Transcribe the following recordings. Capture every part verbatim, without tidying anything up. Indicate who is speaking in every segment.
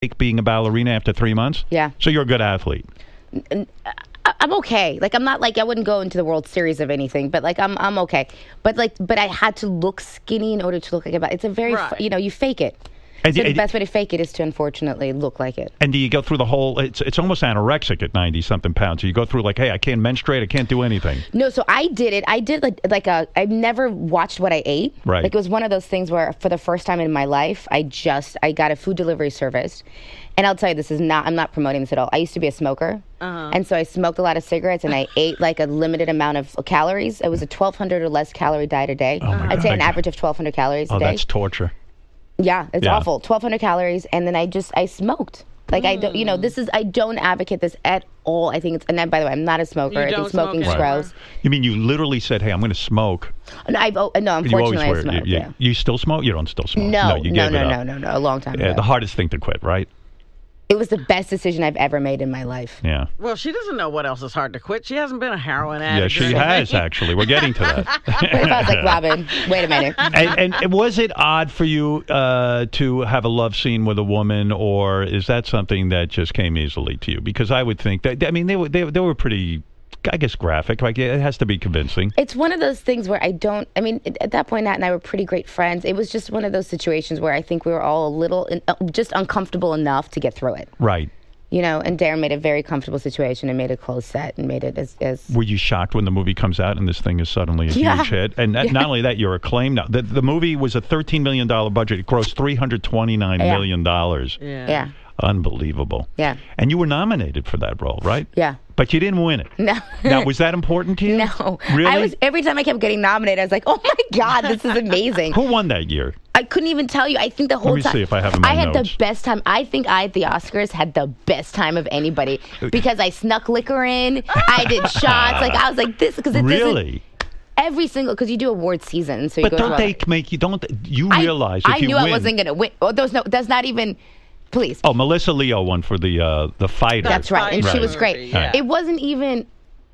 Speaker 1: being a ballerina after three months?
Speaker 2: Yeah.
Speaker 1: So you're a good athlete.
Speaker 2: I- I'm okay. Like, I'm not like, I wouldn't go into the World Series of anything, but like, I'm I'm okay. But like, but I had to look skinny in order to look like a ballerina. It's a very,
Speaker 3: Right.
Speaker 2: you know, you fake it.
Speaker 1: And,
Speaker 2: So
Speaker 1: and,
Speaker 2: the best way to fake it is to unfortunately look like it.
Speaker 1: and do you go through the whole, it's it's almost anorexic at ninety-something pounds. So you go through like, hey, I can't menstruate, I can't do anything.
Speaker 2: No, so I did it. I did like like a. I've never watched what I ate.
Speaker 1: Right.
Speaker 2: Like it was one of those things where, for the first time in my life, I just I got a food delivery service, and I'll tell you, this is not. I'm not promoting this at all. I used to be a smoker,
Speaker 3: Uh-huh.
Speaker 2: and so I smoked a lot of cigarettes, and I ate like a limited amount of calories. It was a twelve hundred or less calorie diet a day.
Speaker 1: Oh my
Speaker 2: I'd say
Speaker 1: God.
Speaker 2: an average of twelve hundred calories a
Speaker 1: Oh,
Speaker 2: day.
Speaker 1: that's torture.
Speaker 2: Yeah, it's
Speaker 1: Yeah.
Speaker 2: awful. twelve hundred calories, and then I just I smoked. Like I don't, you know, this is I don't advocate this at all. I think it's, and then by the way, I'm not a smoker.
Speaker 3: You
Speaker 2: I
Speaker 3: don't
Speaker 2: think smoking
Speaker 3: smoke
Speaker 2: is
Speaker 3: anymore?
Speaker 2: gross.
Speaker 1: You mean you literally said, hey, I'm going to smoke.
Speaker 2: No, I've, oh, no,
Speaker 1: You always
Speaker 2: unfortunately, I
Speaker 1: were.
Speaker 2: smoked.
Speaker 1: you, you,
Speaker 2: yeah.
Speaker 1: you still smoke? You don't still smoke.
Speaker 2: No,
Speaker 1: you
Speaker 2: no,
Speaker 1: gave
Speaker 2: no,
Speaker 1: it
Speaker 2: no,
Speaker 1: up.
Speaker 2: no, no, a long time
Speaker 1: Yeah,
Speaker 2: ago.
Speaker 1: the hardest thing to quit, right?
Speaker 2: It was the best decision I've ever made in my life.
Speaker 1: Yeah.
Speaker 3: Well, she doesn't know what else is hard to quit. She hasn't been a heroin addict.
Speaker 1: Yeah,
Speaker 3: or
Speaker 1: she
Speaker 3: anything.
Speaker 1: has, actually. We're getting to that.
Speaker 2: What if I was like, Robin, wait a minute.
Speaker 1: and, and was it odd for you uh, to have a love scene with a woman, or is that something that just came easily to you? Because I would think that, I mean, they were, they, they were pretty, I guess, graphic. Like, it has to be convincing.
Speaker 2: It's one of those things where I don't, I mean, at that point, Nat and I were pretty great friends. It was just one of those situations where I think we were all a little, uh, just uncomfortable enough to get through it.
Speaker 1: Right.
Speaker 2: You know, and Darren made a very comfortable situation and made a closed set and made it as, as
Speaker 1: Were you shocked when the movie comes out and this thing is suddenly a
Speaker 2: Yeah.
Speaker 1: huge hit? And not, not only that, you're acclaimed now. The, the movie was a thirteen million dollars budget. It grossed three hundred twenty-nine
Speaker 2: Yeah.
Speaker 1: million dollars.
Speaker 3: Yeah.
Speaker 2: yeah,
Speaker 1: Unbelievable.
Speaker 2: yeah,
Speaker 1: And you were nominated for that role, right?
Speaker 2: yeah.
Speaker 1: But you didn't win it.
Speaker 2: No.
Speaker 1: Now, was that important to you?
Speaker 2: No.
Speaker 1: Really?
Speaker 2: I was, every time I kept getting nominated, I was like, oh my God, this is amazing.
Speaker 1: Who won that year?
Speaker 2: I couldn't even tell you. I think the whole
Speaker 1: me
Speaker 2: time.
Speaker 1: see if I have it in my
Speaker 2: I had
Speaker 1: notes.
Speaker 2: the best time. I think I at the Oscars had the best time of anybody because I snuck liquor in. I did shots. Like I was like this because it doesn't.
Speaker 1: Really?
Speaker 2: Every single because you do award season, so you
Speaker 1: But
Speaker 2: go
Speaker 1: don't
Speaker 2: through all
Speaker 1: they
Speaker 2: that.
Speaker 1: make you? Don't you
Speaker 2: I-
Speaker 1: realize
Speaker 2: I
Speaker 1: if you
Speaker 2: knew
Speaker 1: win?
Speaker 2: I wasn't gonna win. Oh, there's no. That's not even. Please.
Speaker 1: Oh, Melissa Leo won for the uh, the fighter.
Speaker 2: That's right, and she
Speaker 1: Right.
Speaker 2: was great.
Speaker 3: Yeah.
Speaker 2: It wasn't even.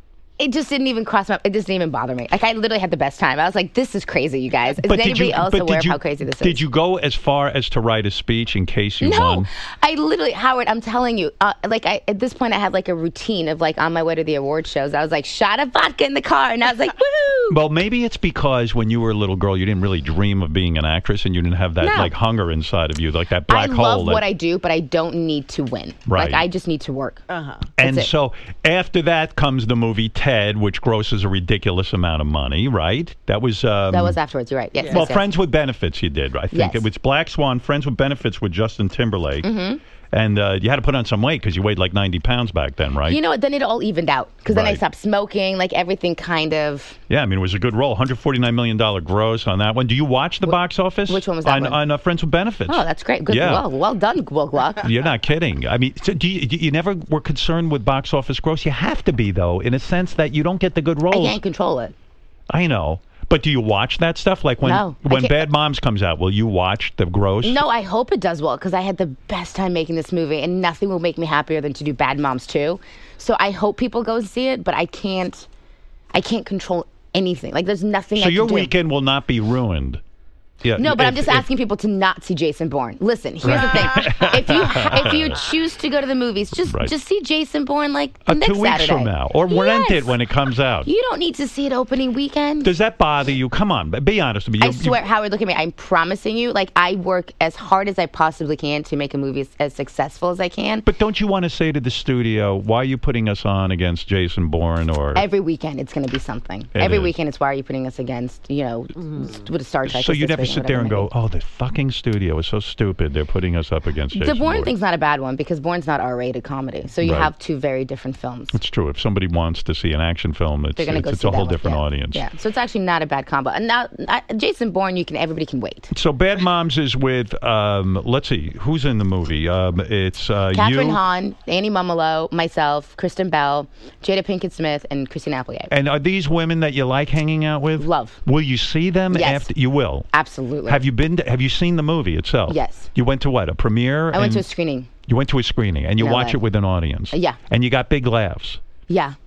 Speaker 2: It just didn't even cross my. It just didn't even bother me. Like I literally had the best time. I was like, "This is crazy, you guys." Is
Speaker 1: But did
Speaker 2: anybody
Speaker 1: you,
Speaker 2: else
Speaker 1: but
Speaker 2: aware
Speaker 1: did you,
Speaker 2: of how crazy this is?
Speaker 1: Did you go as far as to write a speech in case you
Speaker 2: No,
Speaker 1: won?
Speaker 2: I literally, Howard, I'm telling you, uh, like I, at this point I had like a routine of like on my way to the award shows, I was like, shot of vodka in the car, and I was like, woohoo!
Speaker 1: Well, maybe it's because when you were a little girl, you didn't really dream of being an actress, and you didn't have that
Speaker 2: No.
Speaker 1: like hunger inside of you, like that black
Speaker 2: I
Speaker 1: hole.
Speaker 2: love
Speaker 1: that-
Speaker 2: what I do, but I don't need to win.
Speaker 1: Right.
Speaker 2: Like I just need to work.
Speaker 3: Uh-huh.
Speaker 1: And
Speaker 2: That's it.
Speaker 1: so after that comes the movie Ted, which grosses a ridiculous amount of money, right? That was um,
Speaker 2: That was afterwards. You're right. Yes.
Speaker 1: well,
Speaker 2: yes, yes.
Speaker 1: Friends with Benefits. You did, I think
Speaker 2: Yes.
Speaker 1: it was Black Swan, Friends with Benefits with Justin Timberlake,
Speaker 2: Mm-hmm.
Speaker 1: and uh, you had to put on some weight because you weighed like ninety pounds back then, right?
Speaker 2: You know what? Then it all evened out because then I
Speaker 1: Right.
Speaker 2: stopped smoking. Like everything kind of.
Speaker 1: Yeah, I mean, it was a good role. one hundred forty-nine million dollars gross on that one. Do you watch the box office?
Speaker 2: which one was that
Speaker 1: on,
Speaker 2: one?
Speaker 1: On uh, Friends with Benefits.
Speaker 2: Oh, that's great. Good.
Speaker 1: Yeah.
Speaker 2: Well, well done, Will Gluck.
Speaker 1: You're not kidding. I mean, so do you, do you never were concerned with box office gross? You have to be, though, in a sense that you don't get the good
Speaker 2: I
Speaker 1: roles.
Speaker 2: can't control it.
Speaker 1: I know. But do you watch that stuff? Like when,
Speaker 2: No, I
Speaker 1: when
Speaker 2: can't-
Speaker 1: Bad Moms comes out, will you watch the gross?
Speaker 2: No, I hope it does well because I had the best time making this movie, and nothing will make me happier than to do Bad Moms two. So I hope people go see it, but I can't. I can't control anything. Like there's nothing.
Speaker 1: So
Speaker 2: I
Speaker 1: your
Speaker 2: can do.
Speaker 1: weekend will not be ruined. Yeah,
Speaker 2: No, but I'm
Speaker 1: if-
Speaker 2: just
Speaker 1: if-
Speaker 2: asking people to not see Jason Bourne. Listen, here's the thing: if you if you choose to go to the movies, just
Speaker 1: Right.
Speaker 2: just see Jason Bourne like
Speaker 1: Uh,
Speaker 2: next
Speaker 1: two weeks
Speaker 2: Saturday
Speaker 1: from now, or rent
Speaker 2: Yes.
Speaker 1: it when it comes out.
Speaker 2: You don't need to see it opening weekend.
Speaker 1: Does that bother you? Come on, be honest with me.
Speaker 2: I
Speaker 1: You-
Speaker 2: swear, Howard, look at me. I'm promising you, like I work as hard as I possibly can to make a movie as, as successful as I can.
Speaker 1: But don't you want to say to the studio, why are you putting us on against Jason Bourne? Or
Speaker 2: Every weekend, it's going to be something.
Speaker 1: It
Speaker 2: Every
Speaker 1: is.
Speaker 2: weekend, it's why are you putting us against, you know, with a Star Trek.
Speaker 1: so
Speaker 2: is
Speaker 1: you
Speaker 2: this
Speaker 1: never
Speaker 2: big or
Speaker 1: sit there and
Speaker 2: whatever
Speaker 1: go,
Speaker 2: it may be.
Speaker 1: oh, the fucking studio is so stupid. They're putting us up against Jason
Speaker 2: The Bourne
Speaker 1: Bourne.
Speaker 2: thing's not a bad one because Bourne's not R-rated comedy. So you
Speaker 1: Right.
Speaker 2: have two very different films.
Speaker 1: It's true. If somebody wants to see an action film, it's,
Speaker 2: They're going to
Speaker 1: it's,
Speaker 2: go
Speaker 1: it's
Speaker 2: see
Speaker 1: a whole
Speaker 2: that one.
Speaker 1: different
Speaker 2: yeah.
Speaker 1: audience.
Speaker 2: Yeah, so it's actually not a bad combo. And now I, Jason Bourne, you can everybody can wait.
Speaker 1: So Bad Moms is with, um, let's see, who's in the movie? Um, it's uh,
Speaker 2: Catherine
Speaker 1: you.
Speaker 2: Hahn, Annie Mumolo, myself, Kristen Bell, Jada Pinkett Smith, and Christine Applegate.
Speaker 1: And are these women that you like hanging out with?
Speaker 2: Love.
Speaker 1: Will you see them
Speaker 2: Yes.
Speaker 1: after? You will.
Speaker 2: Absolutely.
Speaker 1: Have you been? To, have you seen the movie itself?
Speaker 2: Yes.
Speaker 1: You went to what? A premiere?
Speaker 2: I went to a
Speaker 1: And-
Speaker 2: screening.
Speaker 1: You went to a screening, and you
Speaker 2: In
Speaker 1: watch
Speaker 2: L A.
Speaker 1: it with an audience.
Speaker 2: Yeah.
Speaker 1: And you got big laughs.
Speaker 2: Yeah.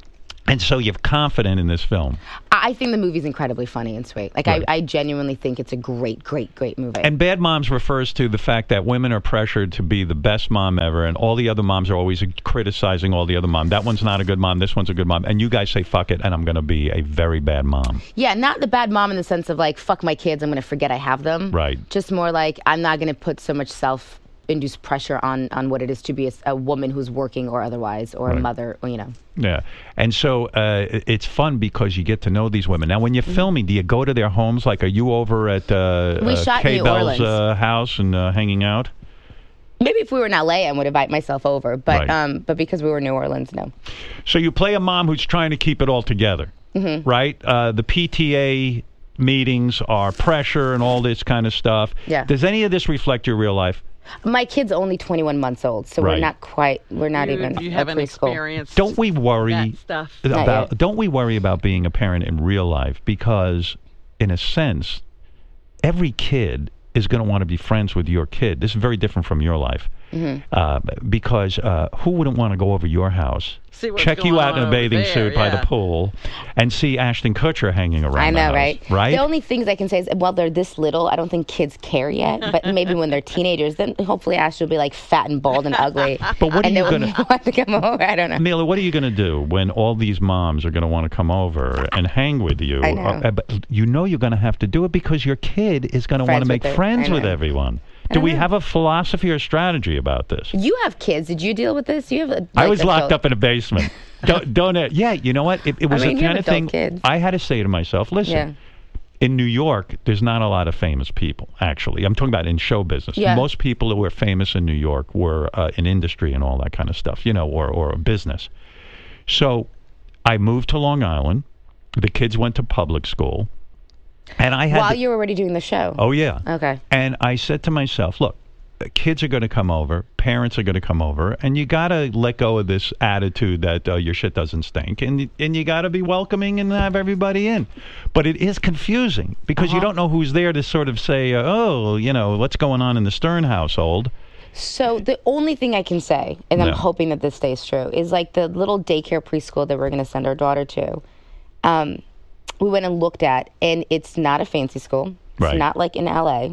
Speaker 1: And so you're confident in this film.
Speaker 2: I think the movie's incredibly funny and sweet. Like,
Speaker 1: Right.
Speaker 2: I, I genuinely think it's a great, great, great movie.
Speaker 1: And Bad Moms refers to the fact that women are pressured to be the best mom ever, and all the other moms are always criticizing all the other moms. That one's not a good mom. This one's a good mom. And you guys say, fuck it, and I'm going to be a very bad mom.
Speaker 2: yeah, not the bad mom in the sense of like, fuck my kids, I'm going to forget I have them.
Speaker 1: Right.
Speaker 2: Just more like, I'm not going to put so much self-induced pressure on, on what it is to be a, a woman who's working or otherwise, or
Speaker 1: Right.
Speaker 2: a mother, or, you know.
Speaker 1: Yeah. And so uh, it- it's fun because you get to know these women. Now, when you're filming, do you go to their homes? Like, are you over at uh,
Speaker 2: We
Speaker 1: uh,
Speaker 2: shot in
Speaker 1: Kay
Speaker 2: New
Speaker 1: Bell's
Speaker 2: Orleans.
Speaker 1: uh, house and uh, hanging out?
Speaker 2: Maybe if we were in L A, I would invite myself over. But
Speaker 1: Right.
Speaker 2: um, but because we were in New Orleans, no.
Speaker 1: So you play a mom who's trying to keep it all together,
Speaker 2: Mm-hmm.
Speaker 1: right? Uh, the P T A meetings are pressure and all this kind of stuff.
Speaker 2: Yeah.
Speaker 1: Does any of this reflect your real life?
Speaker 2: My kid's only twenty-one months old, so
Speaker 1: Right.
Speaker 2: we're not quite, we're not
Speaker 3: you,
Speaker 2: even
Speaker 3: you
Speaker 2: at
Speaker 3: haven't
Speaker 2: preschool.
Speaker 3: experienced
Speaker 1: Don't we worry
Speaker 3: that stuff.
Speaker 2: Not
Speaker 1: about?
Speaker 2: yet.
Speaker 1: Don't we worry about being a parent in real life? Because, in a sense, every kid is going to want to be friends with your kid. This is very different from your life.
Speaker 2: Mm-hmm.
Speaker 1: Uh, because uh, who wouldn't want to go over your house,
Speaker 3: See what's
Speaker 1: check you
Speaker 3: going
Speaker 1: out in
Speaker 3: on
Speaker 1: a
Speaker 3: over
Speaker 1: bathing
Speaker 3: there,
Speaker 1: suit by the
Speaker 3: yeah.
Speaker 1: pool, and see Ashton Kutcher hanging around?
Speaker 2: I
Speaker 1: the
Speaker 2: know,
Speaker 1: house,
Speaker 2: right?
Speaker 1: Right.
Speaker 2: The only things I can say is, well, they're this little. I don't think kids care yet, but maybe when they're teenagers, then hopefully Ash will be like fat and bald and ugly.
Speaker 1: But what are
Speaker 2: and
Speaker 1: you
Speaker 2: they
Speaker 1: gonna-
Speaker 2: will want to come over. I don't know.
Speaker 1: Mila, what are you going to do when all these moms are going to want to come over and hang with you?
Speaker 2: I know.
Speaker 1: Uh, but you know you're going to have to do it because your kid is going to want
Speaker 2: Friends
Speaker 1: to make
Speaker 2: with their-
Speaker 1: friends
Speaker 2: I
Speaker 1: with
Speaker 2: know.
Speaker 1: everyone. Do we have a philosophy or strategy about this?
Speaker 2: You have kids. Did you deal with this? You have. A,
Speaker 1: I
Speaker 2: like,
Speaker 1: was locked
Speaker 2: adult-
Speaker 1: up in a basement. don't, don't, uh, yeah, you know what? It, it was
Speaker 2: mean,
Speaker 1: the
Speaker 2: you
Speaker 1: kind
Speaker 2: have
Speaker 1: of thing
Speaker 2: adult kids.
Speaker 1: I had to say to myself, listen,
Speaker 2: Yeah.
Speaker 1: in New York, there's not a lot of famous people, actually. I'm talking about in show business.
Speaker 2: Yeah.
Speaker 1: Most people who were famous in New York were uh, in industry and all that kind of stuff, you know, or, or a business. So I moved to Long Island. The kids went to public school. And I had
Speaker 2: While
Speaker 1: to-
Speaker 2: you were already doing the show.
Speaker 1: Oh, yeah.
Speaker 2: Okay.
Speaker 1: And I said to myself, look, kids are going to come over, parents are going to come over, and you got to let go of this attitude that uh, your shit doesn't stink, and and you got to be welcoming and have everybody in. But it is confusing because
Speaker 2: Uh-huh.
Speaker 1: you don't know who's there to sort of say, uh, oh, you know, what's going on in the Stern household.
Speaker 2: So the only thing I can say, and I'm
Speaker 1: No.
Speaker 2: hoping that this stays true, is like the little daycare preschool that we're going to send our daughter to. Um, we went and looked at, and it's not a fancy school. It's
Speaker 1: Right.
Speaker 2: not like in L A.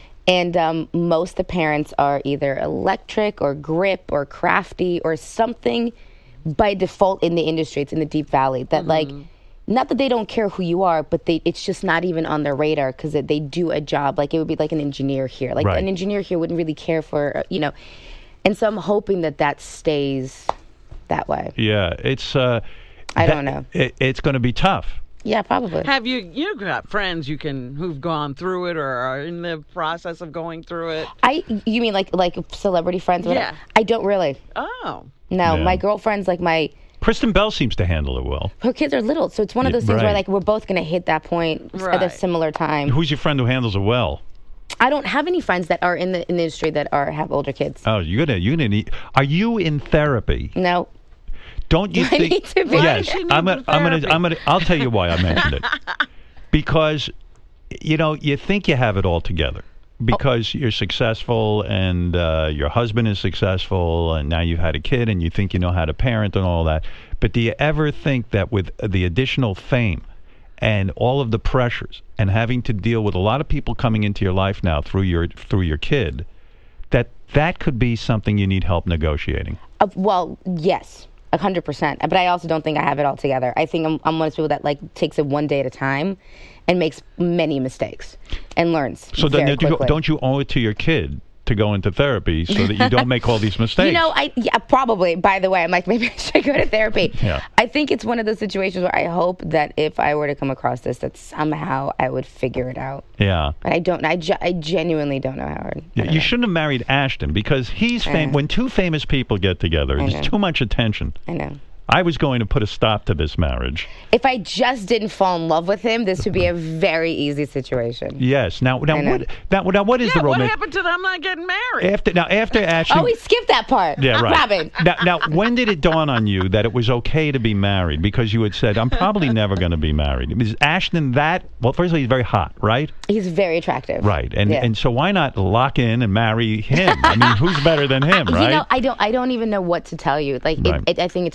Speaker 2: And um, most of the parents are either electric or grip or crafty or something by default in the industry. It's in the Deep Valley that like, not that they don't care who you are, but they it's just not even on their radar because they do a job. Like it would be like an engineer here. Like
Speaker 1: Right.
Speaker 2: an engineer here wouldn't really care for, uh, you know. And so I'm hoping that that stays that way.
Speaker 1: Yeah, it's. Uh,
Speaker 2: I
Speaker 1: that-
Speaker 2: don't know.
Speaker 1: It, it's going to be tough.
Speaker 2: Yeah, probably.
Speaker 3: Have you you got friends you can who've gone through it or are in the process of going through it?
Speaker 2: I you mean like like celebrity friends? or whatever?
Speaker 3: Yeah.
Speaker 2: I don't really.
Speaker 3: Oh,
Speaker 2: No,
Speaker 1: Yeah.
Speaker 2: my girlfriends like my
Speaker 1: Kristen Bell seems to handle it well.
Speaker 2: her kids are little, so it's one of
Speaker 1: Yeah,
Speaker 2: those things where
Speaker 1: right.
Speaker 2: like we're both gonna hit that point at a
Speaker 3: Right.
Speaker 2: similar time.
Speaker 1: Who's your friend who handles it well?
Speaker 2: I don't have any friends that are in the, in the industry that are have older kids.
Speaker 1: Oh, you're gonna you're gonna need. Are you in therapy?
Speaker 2: No.
Speaker 1: Don't you
Speaker 2: Do I
Speaker 1: think?
Speaker 2: need to be?
Speaker 3: Why
Speaker 1: Yes,
Speaker 3: does she need
Speaker 1: I'm gonna,
Speaker 3: the
Speaker 1: I'm gonna,
Speaker 3: therapy?
Speaker 1: I'm gonna. I'll tell you why I mentioned it. Because, you know, you think you have it all together because you're successful and uh, your husband is successful and now you've had a kid and you think you know how to parent and all that. But do you ever think that with the additional fame and all of the pressures and having to deal with a lot of people coming into your life now through your through your kid, that that could be something you need help negotiating?
Speaker 2: Uh, well, yes, a hundred percent. But I also don't think I have it all together. I think I'm, I'm one of those people that like takes it one day at a time, and makes many mistakes, and learns.
Speaker 1: So
Speaker 2: very
Speaker 1: then don't you,
Speaker 2: quickly.
Speaker 1: don't you owe it to your kid to go into therapy so that you don't make all these mistakes?
Speaker 2: You know, I yeah, probably. By the way, I'm like, maybe I should go to therapy.
Speaker 1: Yeah.
Speaker 2: I think it's one of those situations where I hope that if I were to come across this, that somehow I would figure it out.
Speaker 1: Yeah.
Speaker 2: But I don't. I, ge- I genuinely don't know, Howard. I
Speaker 1: Yeah,
Speaker 2: don't
Speaker 1: you
Speaker 2: know.
Speaker 1: shouldn't have married Ashton because he's fam-
Speaker 2: know.
Speaker 1: when two famous people get together,
Speaker 2: I
Speaker 1: there's
Speaker 2: know.
Speaker 1: too much attention.
Speaker 2: I know.
Speaker 1: I was going to put a stop to this marriage.
Speaker 2: If I just didn't fall in love with him, this would be a very easy situation.
Speaker 1: Yes. Now, now
Speaker 2: I know.
Speaker 1: what? Now, now what is
Speaker 3: yeah.
Speaker 1: the
Speaker 3: What
Speaker 1: romantic?
Speaker 3: happened to them not getting married?
Speaker 1: After now, after Ashton.
Speaker 2: Oh, we skipped that part.
Speaker 1: Yeah, right.
Speaker 2: Robin.
Speaker 1: Now, now, when did it dawn on you that it was okay to be married? Because you had said, "I'm probably never going to be married." Is Ashton that? Well, first of all, he's very hot, right?
Speaker 2: He's very attractive.
Speaker 1: Right, and
Speaker 2: Yeah.
Speaker 1: and so why not lock in and marry him? I mean, who's better than him, right?
Speaker 2: You know, I don't. I don't even know what to tell you. Like,
Speaker 1: Right.
Speaker 2: it, it, I think it took my parents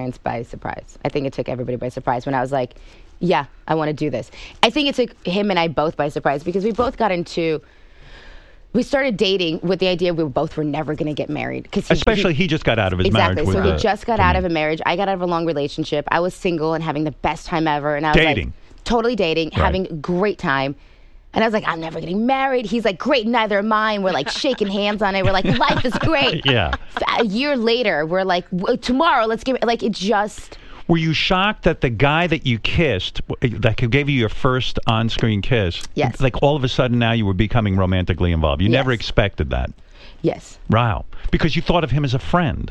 Speaker 2: parents by surprise. I think it took everybody by surprise when I was like, yeah, I want to do this. I think it took him and I both by surprise because we both got into, we started dating with the idea we both were never going to get married. Cause he,
Speaker 1: Especially he, he just got out of his
Speaker 2: exactly,
Speaker 1: marriage.
Speaker 2: Exactly. So
Speaker 1: with
Speaker 2: he
Speaker 1: uh,
Speaker 2: just got out of a marriage. I got out of a long relationship. I was single and having the best time ever. And I was
Speaker 1: Dating.
Speaker 2: like, totally dating,
Speaker 1: Right.
Speaker 2: having a great time. And I was like, I'm never getting married. He's like, great, neither am I. And we're like shaking hands on it. We're like, life is great.
Speaker 1: Yeah.
Speaker 2: A year later, we're like, w- tomorrow, let's get like it just.
Speaker 1: Were you shocked that the guy that you kissed, that gave you your first on-screen kiss,
Speaker 2: Yes.
Speaker 1: like all of a sudden now you were becoming romantically involved? You never
Speaker 2: Yes.
Speaker 1: expected that.
Speaker 2: Yes.
Speaker 1: Wow. Because you thought of him as a friend.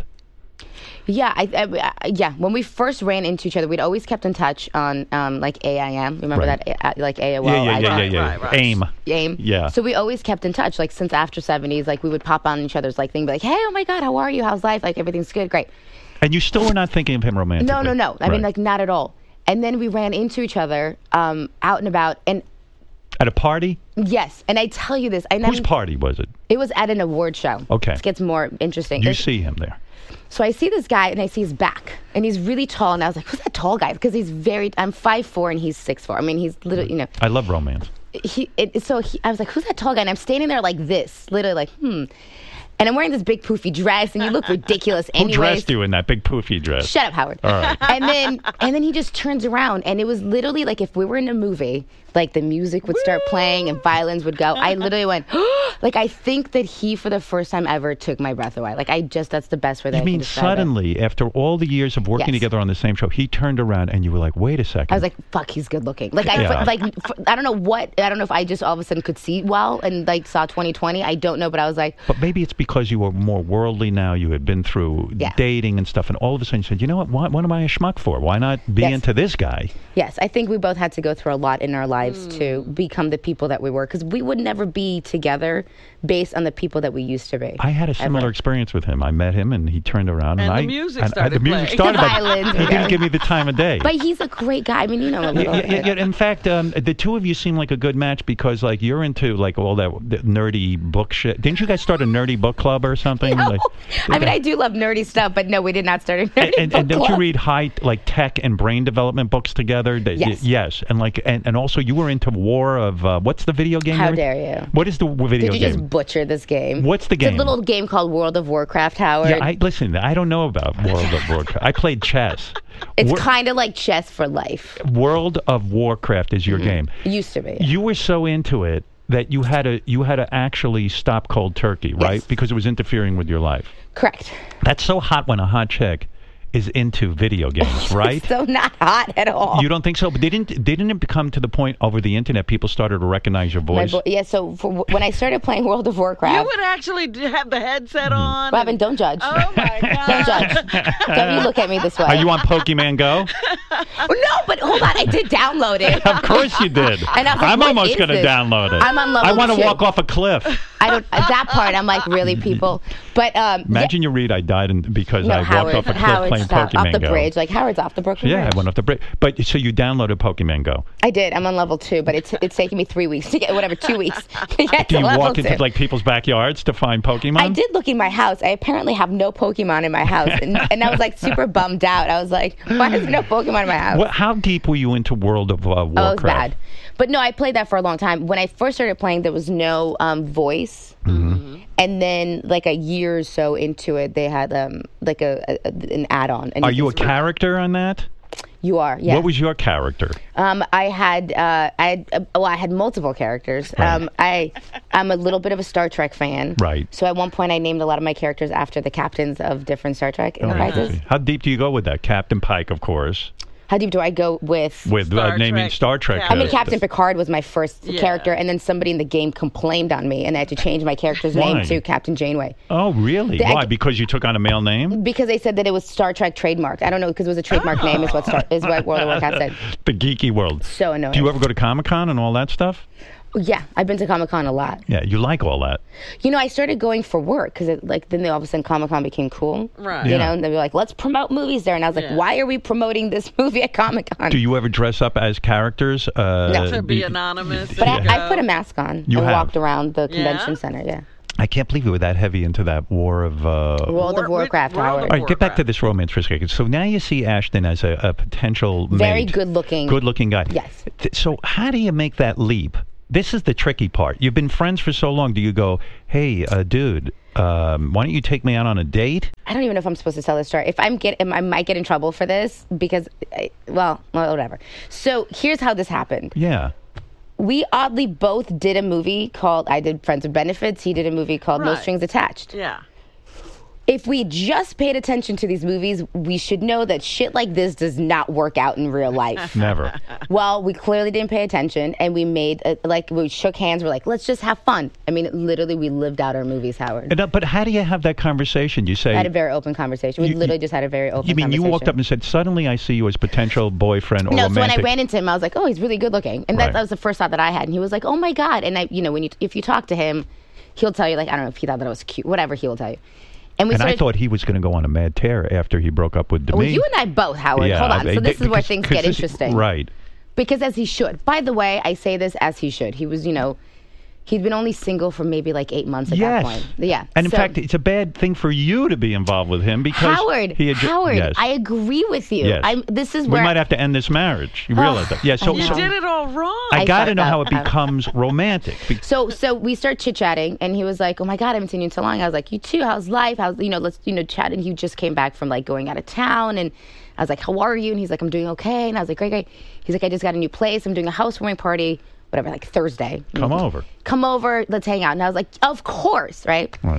Speaker 2: Yeah, I, I, I- yeah. When we first ran into each other, we'd always kept in touch on um, like A I M. Remember
Speaker 1: Right.
Speaker 2: that, A- like A O L?
Speaker 1: Yeah, yeah, yeah, yeah,
Speaker 3: Right,
Speaker 1: yeah.
Speaker 3: right, right.
Speaker 1: AIM.
Speaker 2: AIM.
Speaker 1: Yeah.
Speaker 2: So we always kept in touch, like since after seventies. Like we would pop on each other's like thing, be like, "Hey, oh my God, how are you? How's life? Like everything's good, great."
Speaker 1: And you still were not thinking of him romantically?
Speaker 2: No, no, no. I mean,
Speaker 1: Right.
Speaker 2: like not at all. And then we ran into each other um, out and about, and
Speaker 1: At a party?
Speaker 2: yes, and I tell you this, I
Speaker 1: Whose
Speaker 2: never.
Speaker 1: party was it?
Speaker 2: It was at an award show.
Speaker 1: Okay.
Speaker 2: This gets more interesting.
Speaker 1: You
Speaker 2: It's-
Speaker 1: see him there.
Speaker 2: So I see this guy and I see his back and he's really tall and I was like, who's that tall guy? Because he's very, I'm five four and he's six four. I mean, he's literally, you know,
Speaker 1: I love romance.
Speaker 2: he, it, so he, I was like, who's that tall guy? And I'm standing there like this, literally like, hmm. And I'm wearing this big poofy dress and you look ridiculous
Speaker 1: Who
Speaker 2: anyways.
Speaker 1: dressed you in that big poofy dress?
Speaker 2: Shut up, Howard.
Speaker 1: All right.
Speaker 2: And then and then he just turns around and it was literally like if we were in a movie, like the music would start playing and violins would go. I literally went, like I think that he for the first time ever took my breath away. Like I just that's the best way that
Speaker 1: You
Speaker 2: I
Speaker 1: mean
Speaker 2: can describe it.
Speaker 1: suddenly, after all the years of working
Speaker 2: Yes.
Speaker 1: together on the same show, he turned around and you were like, wait a second.
Speaker 2: I was like, fuck, he's good looking. Like I
Speaker 1: Yeah.
Speaker 2: like f- I don't know what I don't know if I just all of a sudden could see well and like saw twenty twenty. I don't know, but I was like,
Speaker 1: But maybe it's because you were more worldly now. You had been through
Speaker 2: Yeah.
Speaker 1: dating and stuff, and all of a sudden you said, you know what? What, what am I a schmuck for? Why not be
Speaker 2: Yes.
Speaker 1: into this guy?
Speaker 2: yes, I think we both had to go through a lot in our lives to become the people that we were because we would never be together based on the people that we used to be.
Speaker 1: I had a similar
Speaker 2: Ever.
Speaker 1: experience with him. I met him, and he turned around, and,
Speaker 3: And the
Speaker 1: I
Speaker 3: music
Speaker 1: and I-
Speaker 3: started
Speaker 1: the music
Speaker 3: playing.
Speaker 1: started.
Speaker 2: The
Speaker 1: but
Speaker 2: violins
Speaker 1: he
Speaker 2: were
Speaker 1: didn't
Speaker 2: going.
Speaker 1: give me the time of day.
Speaker 2: But he's a great guy. I mean, you know him a little
Speaker 1: Yeah,
Speaker 2: bit.
Speaker 1: yeah, yeah, in fact, um, the two of you seem like a good match because, like, you're into like all that the nerdy book shit. Didn't you guys start a nerdy book club or something?
Speaker 2: No.
Speaker 1: Like,
Speaker 2: I mean, I do love nerdy stuff, but no, we did not start a nerdy
Speaker 1: and,
Speaker 2: book
Speaker 1: and don't you
Speaker 2: club.
Speaker 1: read high like tech and brain development books together? That-
Speaker 2: Yes.
Speaker 1: yes, and like and, and also you were into War of uh, what's the video game?
Speaker 2: How
Speaker 1: you're-
Speaker 2: dare you?
Speaker 1: What is the w- video
Speaker 2: Did you
Speaker 1: game?
Speaker 2: just butcher this game?
Speaker 1: What's the
Speaker 2: It's
Speaker 1: game?
Speaker 2: a little game called World of Warcraft, Howard.
Speaker 1: yeah, I listen. I don't know about World of Warcraft. I played chess.
Speaker 2: it's
Speaker 1: Wor-
Speaker 2: kind of like chess for life.
Speaker 1: World of Warcraft is your game.
Speaker 2: It used to be.
Speaker 1: You were so into it that you had to you had to actually stop cold turkey, right?
Speaker 2: Yes.
Speaker 1: Because it was interfering with your life.
Speaker 2: Correct.
Speaker 1: That's so hot when a hot chick is into video games, right?
Speaker 2: So not hot at all.
Speaker 1: You don't think so? But didn't didn't it come to the point over the internet people started to recognize your
Speaker 2: My
Speaker 1: voice?
Speaker 2: vo- yeah, so for, when I started playing World of
Speaker 3: You
Speaker 2: Warcraft,
Speaker 3: would actually d- have the headset
Speaker 1: Mm-hmm.
Speaker 3: on.
Speaker 2: Robin,
Speaker 3: and-
Speaker 2: don't judge.
Speaker 3: Oh my God.
Speaker 2: Don't judge. Don't you look at me this way.
Speaker 1: Are you on Pokemon Go?
Speaker 2: No, but hold on. I did download it.
Speaker 1: Of course you did.
Speaker 2: And I was like,
Speaker 1: I'm
Speaker 2: what
Speaker 1: almost
Speaker 2: is
Speaker 1: going to
Speaker 2: this?
Speaker 1: download it.
Speaker 2: I'm on level
Speaker 1: I want to
Speaker 2: two.
Speaker 1: walk off a cliff.
Speaker 2: I don't. uh, That part, I'm like, really, people. But um,
Speaker 1: Imagine you read I died in, because
Speaker 2: yeah, no,
Speaker 1: I
Speaker 2: Howard,
Speaker 1: walked off a cliff
Speaker 2: Howard,
Speaker 1: playing
Speaker 2: stop.
Speaker 1: Pokemon
Speaker 2: Off the
Speaker 1: Go.
Speaker 2: bridge. Like Howard's off the Brooklyn
Speaker 1: Yeah,
Speaker 2: Bridge.
Speaker 1: I went off the bridge. But so you downloaded Pokemon Go.
Speaker 2: I did. I'm on level two, but it's it's taking me three weeks to get whatever two weeks to get
Speaker 1: Do
Speaker 2: to
Speaker 1: you
Speaker 2: level
Speaker 1: walk
Speaker 2: two.
Speaker 1: into like people's backyards to find Pokemon?
Speaker 2: I did look in my house. I apparently have no Pokemon in my house, and, and I was like super bummed out. I was like, why is there no Pokemon in my house?
Speaker 1: What, how deep were you into World of uh, Warcraft?
Speaker 2: Oh, it was bad. But no, I played that for a long time. When I first started playing, there was no um, voice.
Speaker 1: Mm-hmm.
Speaker 2: And then, like a year or so into it, they had um, like a, a an add-on. And
Speaker 1: Are you a
Speaker 2: could-
Speaker 1: character on that?
Speaker 2: You are, yeah.
Speaker 1: What was your character?
Speaker 2: Um, I had, uh, I had, uh, well, I had multiple characters.
Speaker 1: Right.
Speaker 2: Um, I, I'm a little bit of a Star Trek fan.
Speaker 1: Right.
Speaker 2: So at one point, I named a lot of my characters after the captains of different Star Trek enterprises.
Speaker 1: How deep do you go with that? Captain Pike, of course,
Speaker 2: How deep do I go with?
Speaker 1: with uh,
Speaker 3: Star
Speaker 1: naming
Speaker 3: Trek.
Speaker 1: Star Trek.
Speaker 3: Yeah.
Speaker 2: I mean,
Speaker 1: uh,
Speaker 2: Captain Picard was my first
Speaker 3: Yeah.
Speaker 2: character, and then somebody in the game complained on me, and I had to change my character's
Speaker 1: Why?
Speaker 2: name to Captain Janeway
Speaker 1: Oh, really?
Speaker 2: The- I-
Speaker 1: Why? Because you took on a male name?
Speaker 2: because they said that it was Star Trek trademarked. I don't know because it was a trademark name, is what Star, is what World of Warcraft said.
Speaker 1: The geeky world.
Speaker 2: So annoying.
Speaker 1: Do you ever go to Comic Con and all that stuff?
Speaker 2: Yeah, I've been to Comic Con a lot.
Speaker 1: Yeah, you like all that.
Speaker 2: You know, I started going for work because like then all of a sudden Comic Con became cool.
Speaker 3: Right.
Speaker 2: You
Speaker 1: Yeah.
Speaker 2: know, and they'd be like, "Let's promote movies there," and I was like,
Speaker 3: Yeah.
Speaker 2: "Why are we promoting this movie at Comic Con?"
Speaker 1: Do you ever dress up as characters? Uh,
Speaker 2: No.
Speaker 3: To be
Speaker 1: the-
Speaker 3: anonymous.
Speaker 2: But
Speaker 3: and
Speaker 2: I,
Speaker 3: go.
Speaker 2: I put a mask on
Speaker 1: You
Speaker 2: and
Speaker 1: have.
Speaker 2: walked around the
Speaker 3: Yeah?
Speaker 2: convention center. Yeah.
Speaker 1: I can't believe you were that heavy into that war of... Uh,
Speaker 2: World
Speaker 3: War-
Speaker 2: of Warcraft,
Speaker 3: World of
Speaker 2: Howard.
Speaker 1: All right, get back to
Speaker 3: Warcraft.
Speaker 1: this romance for a second. So now you see Ashton as a, a potential
Speaker 2: Very
Speaker 1: mate.
Speaker 2: good-looking.
Speaker 1: Good-looking guy.
Speaker 2: Yes.
Speaker 1: Th- So how do you make that leap? This is the tricky part. You've been friends for so long. Do you go, hey, uh, dude, um, why don't you take me out on a date?
Speaker 2: I don't even know if I'm supposed to tell this story. If I'm get, I might get in trouble for this because, I, well, well, whatever. So here's how this happened.
Speaker 1: Yeah.
Speaker 2: We oddly both did a movie called, I did Friends with Benefits. He did a movie called No
Speaker 3: Right.
Speaker 2: Strings Attached.
Speaker 3: Yeah.
Speaker 2: If we just paid attention to these movies, we should know that shit like this does not work out in real life.
Speaker 1: Never.
Speaker 2: Well, we clearly didn't pay attention, and we made, a, like, we shook hands. We're like, let's just have fun. I mean, literally, we lived out our movies, Howard.
Speaker 1: And, uh, but how do you have that conversation? You say...
Speaker 2: We had a very open conversation. We
Speaker 1: You-
Speaker 2: literally
Speaker 1: you-
Speaker 2: just had a very open
Speaker 1: You mean
Speaker 2: conversation.
Speaker 1: you walked up and said, suddenly I see you as potential boyfriend or
Speaker 2: No, so when I
Speaker 1: romantic...
Speaker 2: ran into him, I was like, "Oh, he's really good looking," and that,
Speaker 1: Right.
Speaker 2: that was the first thought that I had. And he was like, "Oh my god!" And I, you know, when you if you talk to him, he'll tell you like, I don't know if he thought that I was cute, whatever he will tell you. And we
Speaker 1: And I
Speaker 2: started.
Speaker 1: thought he was going to go on a mad tear after he broke up with Demi.
Speaker 2: well, you and I both, Howard.
Speaker 1: Yeah,
Speaker 2: Hold on.
Speaker 1: they-
Speaker 2: So this
Speaker 1: they-
Speaker 2: is where
Speaker 1: because-
Speaker 2: things
Speaker 1: 'cause
Speaker 2: get
Speaker 1: this-
Speaker 2: interesting,
Speaker 1: Right.
Speaker 2: Because as he should. By the way, I say this as he should. He was, you know, he'd been only single for maybe like eight months at
Speaker 1: Yes.
Speaker 2: that point. Yeah.
Speaker 1: And in
Speaker 2: so-
Speaker 1: fact, it's a bad thing for you to be involved with him because
Speaker 2: Howard,
Speaker 1: he had ju-
Speaker 2: Howard,
Speaker 1: yes.
Speaker 2: I agree with you.
Speaker 1: Yes.
Speaker 2: I'm. This is
Speaker 1: we
Speaker 2: where
Speaker 1: might have to end this marriage. You realize that? Yeah. So,
Speaker 2: I
Speaker 3: You
Speaker 1: so
Speaker 2: know.
Speaker 3: did it all wrong.
Speaker 1: I
Speaker 2: I
Speaker 1: got to
Speaker 2: fucked
Speaker 1: know how it
Speaker 2: up.
Speaker 1: becomes romantic. Be-
Speaker 2: So so we start chit chatting, and he was like, "Oh my god, I haven't seen you in so long." I was like, "You too? How's life? How's you know? Let's you know chat." And he just came back from like going out of town, and I was like, "How are you?" And he's like, "I'm doing okay." And I was like, "Great, great." He's like, "I just got a new place. I'm doing a housewarming party, whatever, like Thursday.
Speaker 1: Come over.
Speaker 2: Come over. Let's hang out." And I was like, "Of course, right?"
Speaker 1: Right.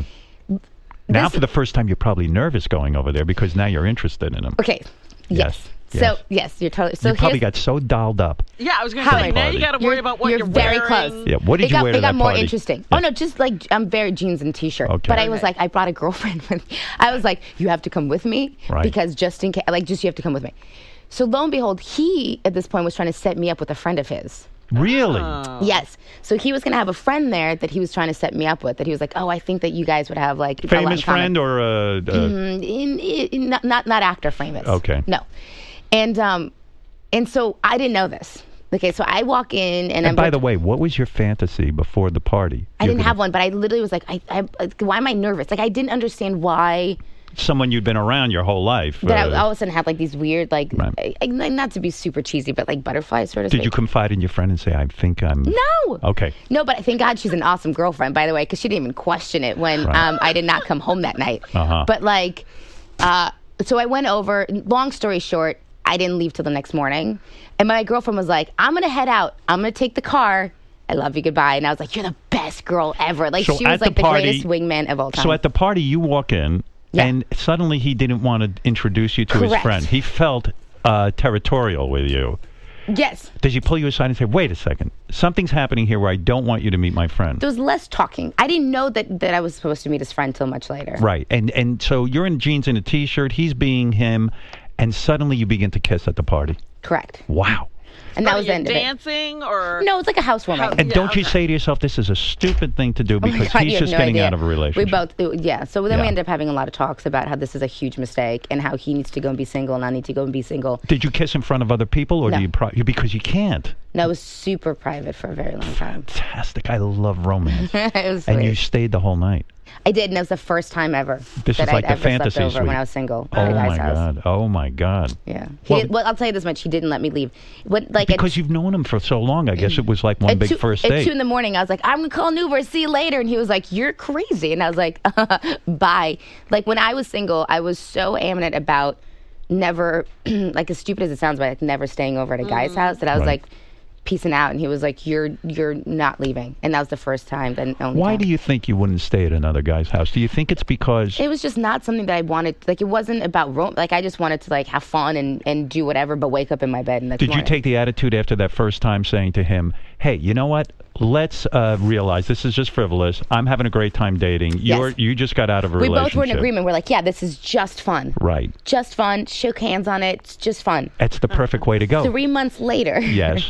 Speaker 1: Now,
Speaker 2: This-
Speaker 1: for the first time, you're probably nervous going over there because now you're interested in him.
Speaker 2: Okay. Yes.
Speaker 1: Yes.
Speaker 2: So yes, you're totally. So
Speaker 1: you probably
Speaker 2: here's-
Speaker 1: got so dialed up.
Speaker 3: Yeah, I was going to
Speaker 2: Howard.
Speaker 3: say, now you
Speaker 1: Party.
Speaker 3: got to worry
Speaker 2: You're-
Speaker 3: about what
Speaker 2: you're
Speaker 3: you're,
Speaker 2: very
Speaker 3: wearing.
Speaker 2: close.
Speaker 1: Yeah. What did
Speaker 2: it
Speaker 1: you
Speaker 2: got,
Speaker 1: wear to
Speaker 2: it got
Speaker 1: that
Speaker 2: more
Speaker 1: party?
Speaker 2: interesting.
Speaker 1: Yeah.
Speaker 2: Oh no, just like I'm very jeans and t-shirt.
Speaker 1: Okay.
Speaker 2: But I was
Speaker 3: Right.
Speaker 2: like, I brought a girlfriend with me. I was like, you have to come with me
Speaker 1: Right.
Speaker 2: because just in case, like, just you have to come with me. So lo and behold, he at this point was trying to set me up with a friend of his.
Speaker 1: Really?
Speaker 3: Oh.
Speaker 2: Yes. So he was going to have a friend there that he was trying to set me up with. That he was like, oh, I think that you guys would have like a lot in
Speaker 1: Famous
Speaker 2: common.
Speaker 1: friend or uh, uh,
Speaker 2: Mm, in, in, not, not not actor famous.
Speaker 1: Okay.
Speaker 2: No, and um, and so I didn't know this. Okay, so I walk in and,
Speaker 1: And
Speaker 2: I'm
Speaker 1: by
Speaker 2: like,
Speaker 1: the way, what was your fantasy before the party?
Speaker 2: I
Speaker 1: You're
Speaker 2: didn't
Speaker 1: gonna-
Speaker 2: have one, but I literally was like, I, I like, why am I nervous? Like I didn't understand why
Speaker 1: Someone you'd been around your whole life.
Speaker 2: that I
Speaker 1: uh,
Speaker 2: all of a sudden had like these weird like,
Speaker 1: Right.
Speaker 2: I, I- not to be super cheesy, but like butterflies sort of.
Speaker 1: did you confide in your friend and say, I think I'm...
Speaker 2: No.
Speaker 1: Okay.
Speaker 2: No, but thank God she's an awesome girlfriend, by the way, because she didn't even question it when
Speaker 1: Right.
Speaker 2: um, I did not come home that night.
Speaker 1: Uh-huh.
Speaker 2: But like, uh, so I went over. Long story short, I didn't leave till the next morning, and my girlfriend was like, "I'm gonna head out. I'm gonna take the car. I love you. Goodbye." And I was like, "You're the best girl ever." Like
Speaker 1: So
Speaker 2: she
Speaker 1: at
Speaker 2: was
Speaker 1: the
Speaker 2: like the,
Speaker 1: party-
Speaker 2: greatest wingman of all time.
Speaker 1: So at the party, you walk in,
Speaker 2: Yeah.
Speaker 1: and suddenly he didn't want to introduce you to his
Speaker 2: Correct.
Speaker 1: friend. He felt uh, territorial with you.
Speaker 2: yes,
Speaker 1: Does he pull you aside and say, wait a second, something's happening here where I don't want you to meet my friend?
Speaker 2: there was less talking. I didn't know that that I was supposed to meet his friend till much later.
Speaker 1: Right. And and so you're in jeans and a T-shirt, he's being him, and suddenly you begin to kiss at the party.
Speaker 2: Correct.
Speaker 1: Wow.
Speaker 2: And that
Speaker 3: Are
Speaker 2: was
Speaker 3: you
Speaker 2: the end of it.
Speaker 3: dancing or
Speaker 2: No, it's like a housewarming.
Speaker 3: How-
Speaker 1: And
Speaker 3: Yeah,
Speaker 1: don't you
Speaker 3: okay.
Speaker 1: say to yourself, this is a stupid thing to do
Speaker 2: Oh my
Speaker 1: because
Speaker 2: God,
Speaker 1: he's
Speaker 2: you have
Speaker 1: just
Speaker 2: no
Speaker 1: getting
Speaker 2: idea.
Speaker 1: out of a relationship.
Speaker 2: We both, yeah. So then
Speaker 1: Yeah.
Speaker 2: we ended up having a lot of talks about how this is a huge mistake and how he needs to go and be single and I need to go and be single.
Speaker 1: Did you kiss in front of other people or
Speaker 2: No.
Speaker 1: do you pri- because you can't?
Speaker 2: And that was super private for a very long time.
Speaker 1: Fantastic. I love romance.
Speaker 2: it was
Speaker 1: And
Speaker 2: sweet.
Speaker 1: you stayed the whole night.
Speaker 2: I did, and it was the first time ever
Speaker 1: This
Speaker 2: that
Speaker 1: is like
Speaker 2: I'd
Speaker 1: the
Speaker 2: ever
Speaker 1: fantasy
Speaker 2: slept over
Speaker 1: suite.
Speaker 2: when I was single
Speaker 1: Oh
Speaker 2: at a guy's
Speaker 1: my
Speaker 2: house.
Speaker 1: God. Oh my God.
Speaker 2: Yeah. He
Speaker 1: Well-
Speaker 2: did, well, I'll tell you this much: he didn't let me leave. What, like at,
Speaker 1: Because you've known him for so long, I guess it was like one
Speaker 2: at
Speaker 1: big
Speaker 2: two,
Speaker 1: first
Speaker 2: at
Speaker 1: date.
Speaker 2: two in the morning, I was like, "I'm gonna call an Uber. See you later." And he was like, "You're crazy." And I was like, "Bye." Like when I was single, I was so adamant about never, like as stupid as it sounds, but like never staying over at a guy's house that I was
Speaker 1: Right.
Speaker 2: like peacing out, and he was like, "You're you're not leaving." And that was the first time. Then only
Speaker 1: Why
Speaker 2: time.
Speaker 1: do you think you wouldn't stay at another guy's house? Do you think it's because
Speaker 2: It was just not something that I wanted. Like it wasn't about rom- like I just wanted to like have fun and, and do whatever, but wake up in my bed. And that's
Speaker 1: did you take the attitude after that first time saying to him, "Hey, you know what? Let's uh, realize this is just frivolous. I'm having a great time dating. You're you just got out of a
Speaker 2: We
Speaker 1: relationship."
Speaker 2: both were in agreement. We're like, yeah, this is just fun.
Speaker 1: Right.
Speaker 2: Just fun. Shook hands on it. It's just fun.
Speaker 1: That's the perfect way to go.
Speaker 2: Three months later,
Speaker 1: Yes.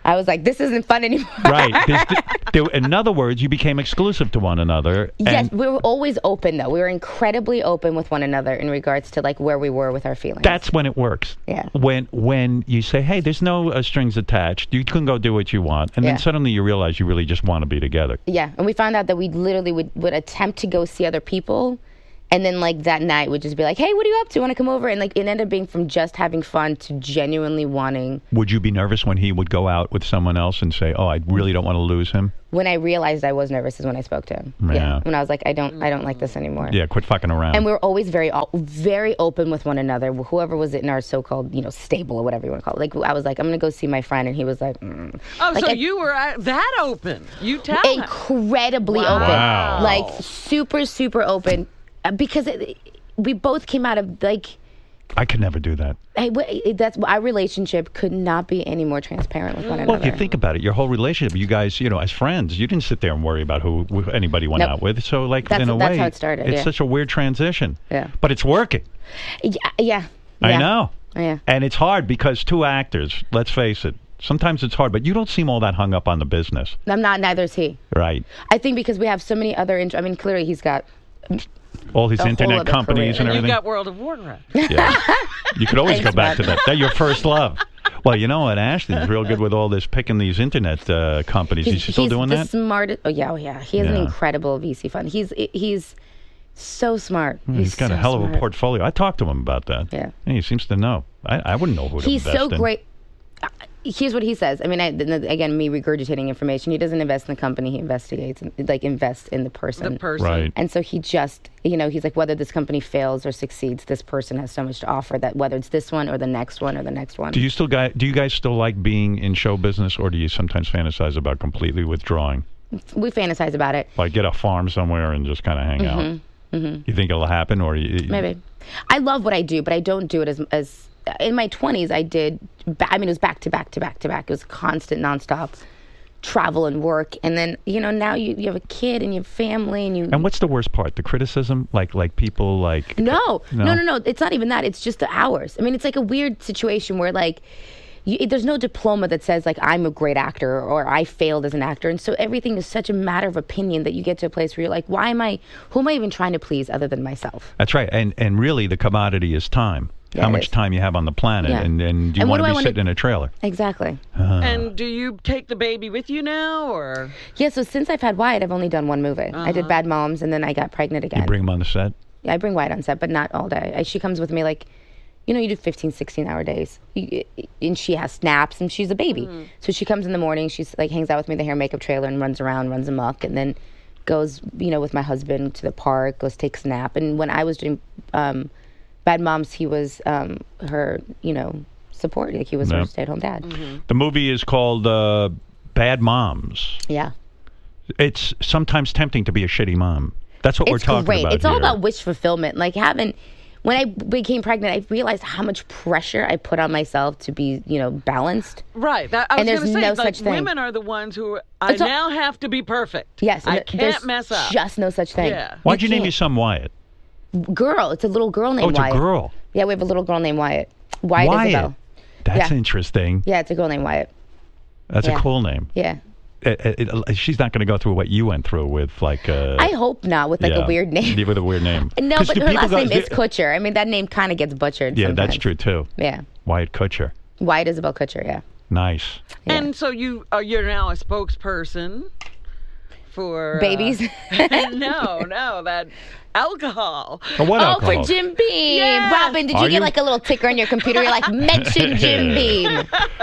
Speaker 2: I was like, this isn't fun anymore.
Speaker 1: Right. This, there, in other words, you became exclusive to one another.
Speaker 2: Yes,
Speaker 1: and
Speaker 2: we were always open, though. We were incredibly open with one another in regards to like where we were with our feelings.
Speaker 1: That's when it works.
Speaker 2: Yeah.
Speaker 1: When when you say, hey, there's no uh, strings attached. You can go do what you want. And
Speaker 2: Yeah.
Speaker 1: then suddenly you realize you really just want to be together.
Speaker 2: Yeah, and we found out that we literally would, would attempt to go see other people, and then like that night would just be like, hey, what are you up to? Want to come over? And like it ended up being from just having fun to genuinely wanting.
Speaker 1: Would you be nervous when he would go out with someone else and say, oh, I really don't want to lose him?
Speaker 2: When I realized I was nervous is when I spoke to him.
Speaker 1: Yeah.
Speaker 2: When I was like, I don't, I don't like this anymore.
Speaker 1: Yeah, quit fucking around.
Speaker 2: And we were always very, o- very open with one another. Whoever was in our so-called, you know, stable or whatever you want to call it. Like I was like, I'm gonna go see my friend, and he was like, mm.
Speaker 3: Oh,
Speaker 2: like,
Speaker 3: so
Speaker 2: I-
Speaker 3: you were uh, that open? You tell him.
Speaker 2: incredibly
Speaker 3: Wow.
Speaker 2: open,
Speaker 1: Wow.
Speaker 2: like super, super open, uh, because it, we both came out of like.
Speaker 1: I could never do that.
Speaker 2: I, w- that's our relationship could not be any more transparent with one
Speaker 1: Well,
Speaker 2: another.
Speaker 1: if you think about it, your whole relationship, you guys, you know, as friends, you didn't sit there and worry about who, who anybody went
Speaker 2: Nope.
Speaker 1: out with. So, like,
Speaker 2: That's-
Speaker 1: in a
Speaker 2: that's
Speaker 1: way,
Speaker 2: how it started,
Speaker 1: it's
Speaker 2: yeah.
Speaker 1: such a weird transition.
Speaker 2: Yeah.
Speaker 1: But it's working.
Speaker 2: yeah, yeah,
Speaker 1: I
Speaker 2: yeah.
Speaker 1: know.
Speaker 2: Yeah.
Speaker 1: And it's hard because two actors, let's face it, sometimes it's hard, but you don't seem all that hung up on the business.
Speaker 2: I'm not. Neither is he.
Speaker 1: Right.
Speaker 2: I think because we have so many other. Int- I mean, clearly he's got.
Speaker 1: All his
Speaker 2: A whole
Speaker 1: internet
Speaker 2: other
Speaker 1: companies
Speaker 2: career.
Speaker 1: and
Speaker 3: And you
Speaker 1: everything.
Speaker 3: got World of Warcraft.
Speaker 1: Yeah. You could always
Speaker 2: Thanks,
Speaker 1: go back to
Speaker 2: Mark.
Speaker 1: that. That's your first love. Well, you know what? Ashton's real good with all this picking these internet uh, companies. He's, still
Speaker 2: he's
Speaker 1: doing
Speaker 2: the
Speaker 1: that?
Speaker 2: smartest. Oh yeah, oh yeah. He has an
Speaker 1: Yeah.
Speaker 2: incredible V C fund. He's he's so smart.
Speaker 1: He's got
Speaker 2: so
Speaker 1: a hell of a
Speaker 2: smart.
Speaker 1: portfolio. I talked to him about that.
Speaker 2: Yeah.
Speaker 1: And he seems to know. I, I wouldn't know who to
Speaker 2: He's
Speaker 1: invest
Speaker 2: so
Speaker 1: in.
Speaker 2: great. Uh, Here's what he says. I mean, I, again, me regurgitating information. He doesn't invest in the company. He investigates, like, invest in the person.
Speaker 3: The person.
Speaker 1: Right.
Speaker 2: And so he just, you know, he's like, whether this company fails or succeeds, this person has so much to offer that whether it's this one or the next one or the next one.
Speaker 1: Do you still guys, do you guys still like being in show business, or do you sometimes fantasize about completely withdrawing?
Speaker 2: We fantasize about it.
Speaker 1: Like get a farm somewhere and just kind of hang out? Mm-hmm. You think it'll happen, or you,
Speaker 2: Maybe. I love what I do, but I don't do it as as in my twenties. I did. Ba- I mean, it was back to back to back to back. It was constant, nonstop travel and work. And then you know now you, you have a kid and you have family and you.
Speaker 1: And what's the worst part? The criticism, like like people like.
Speaker 2: No,
Speaker 1: No?
Speaker 2: no, no, no. It's not even that. It's just the hours. I mean, it's like a weird situation where like. You, there's no diploma that says like I'm a great actor or I failed as an actor, and so everything is such a matter of opinion that you get to a place where you're like, why am I? Who am I even trying to please other than myself?
Speaker 1: That's right, and and really the commodity is time.
Speaker 2: Yeah,
Speaker 1: How
Speaker 2: it
Speaker 1: much
Speaker 2: is.
Speaker 1: time you have on the planet,
Speaker 2: Yeah.
Speaker 1: and and do you
Speaker 2: And what
Speaker 1: want
Speaker 2: do
Speaker 1: to
Speaker 2: I
Speaker 1: be
Speaker 2: wanna-
Speaker 1: sitting in a trailer?
Speaker 2: Exactly.
Speaker 3: And do you take the baby with you now, or?
Speaker 2: Yeah. So since I've had Wyatt, I've only done one movie. I did Bad Moms, and then I got pregnant again.
Speaker 1: You bring them on the set.
Speaker 2: Yeah, I bring Wyatt on set, but not all day. I, she comes with me like, you know, you do fifteen, sixteen hour days. You, and she has snaps, and she's a baby. So she comes in the morning, she's like hangs out with me in the hair and makeup trailer and runs around, runs amok, and then goes, you know, with my husband to the park, goes takes a nap. And when I was doing um, Bad Moms, he was um, her, you know, support. Like he was
Speaker 1: Yeah.
Speaker 2: her stay at home dad.
Speaker 1: The movie is called uh, Bad Moms.
Speaker 2: Yeah.
Speaker 1: It's sometimes tempting to be a shitty mom. That's what we're
Speaker 2: It's
Speaker 1: talking
Speaker 2: great.
Speaker 1: about
Speaker 2: It's all
Speaker 1: here.
Speaker 2: about wish fulfillment. Like having, when I became pregnant, I realized how much pressure I put on myself to be, you know, balanced.
Speaker 3: Right. That, I was
Speaker 2: And there's
Speaker 3: going to say,
Speaker 2: no
Speaker 3: like,
Speaker 2: such thing.
Speaker 3: women are the ones who I
Speaker 2: It's all-
Speaker 3: now have to be perfect.
Speaker 2: Yes,
Speaker 3: I
Speaker 2: and
Speaker 3: can't
Speaker 2: there's
Speaker 3: mess up.
Speaker 2: Just no such thing.
Speaker 3: Yeah.
Speaker 1: Why'd you, name
Speaker 2: can't.
Speaker 1: your son Wyatt?
Speaker 2: Girl, it's a little girl named
Speaker 1: Oh, it's
Speaker 2: Wyatt.
Speaker 1: a girl.
Speaker 2: Yeah, we have a little girl named Wyatt. Wyatt,
Speaker 1: Wyatt.
Speaker 2: Isabel.
Speaker 1: That's
Speaker 2: Yeah.
Speaker 1: interesting.
Speaker 2: Yeah, it's a girl named Wyatt.
Speaker 1: That's
Speaker 2: Yeah.
Speaker 1: a cool name.
Speaker 2: Yeah.
Speaker 1: It, it, it- she's not going to go through what you went through with like. Uh,
Speaker 2: I hope not with like
Speaker 1: yeah,
Speaker 2: a weird name.
Speaker 1: With a weird name.
Speaker 2: No,
Speaker 1: 'Cause
Speaker 2: but
Speaker 1: do
Speaker 2: her
Speaker 1: people
Speaker 2: last
Speaker 1: go-
Speaker 2: name is
Speaker 1: do-
Speaker 2: Kutcher. I mean, that name kind of gets butchered
Speaker 1: Yeah,
Speaker 2: sometimes.
Speaker 1: that's true too.
Speaker 2: Yeah.
Speaker 1: Wyatt Kutcher.
Speaker 2: Wyatt Isabel Kutcher, yeah.
Speaker 1: Nice.
Speaker 2: Yeah.
Speaker 3: And so you are you're now a spokesperson for uh,
Speaker 2: Babies?
Speaker 3: no, no, that alcohol.
Speaker 1: Oh, what
Speaker 2: Oh,
Speaker 1: alcohol?
Speaker 2: for Jim Beam.
Speaker 3: Yeah.
Speaker 2: Robin, did
Speaker 1: Are
Speaker 2: you get
Speaker 1: you?
Speaker 2: like a little ticker on your computer? You're like, mention Jim Beam.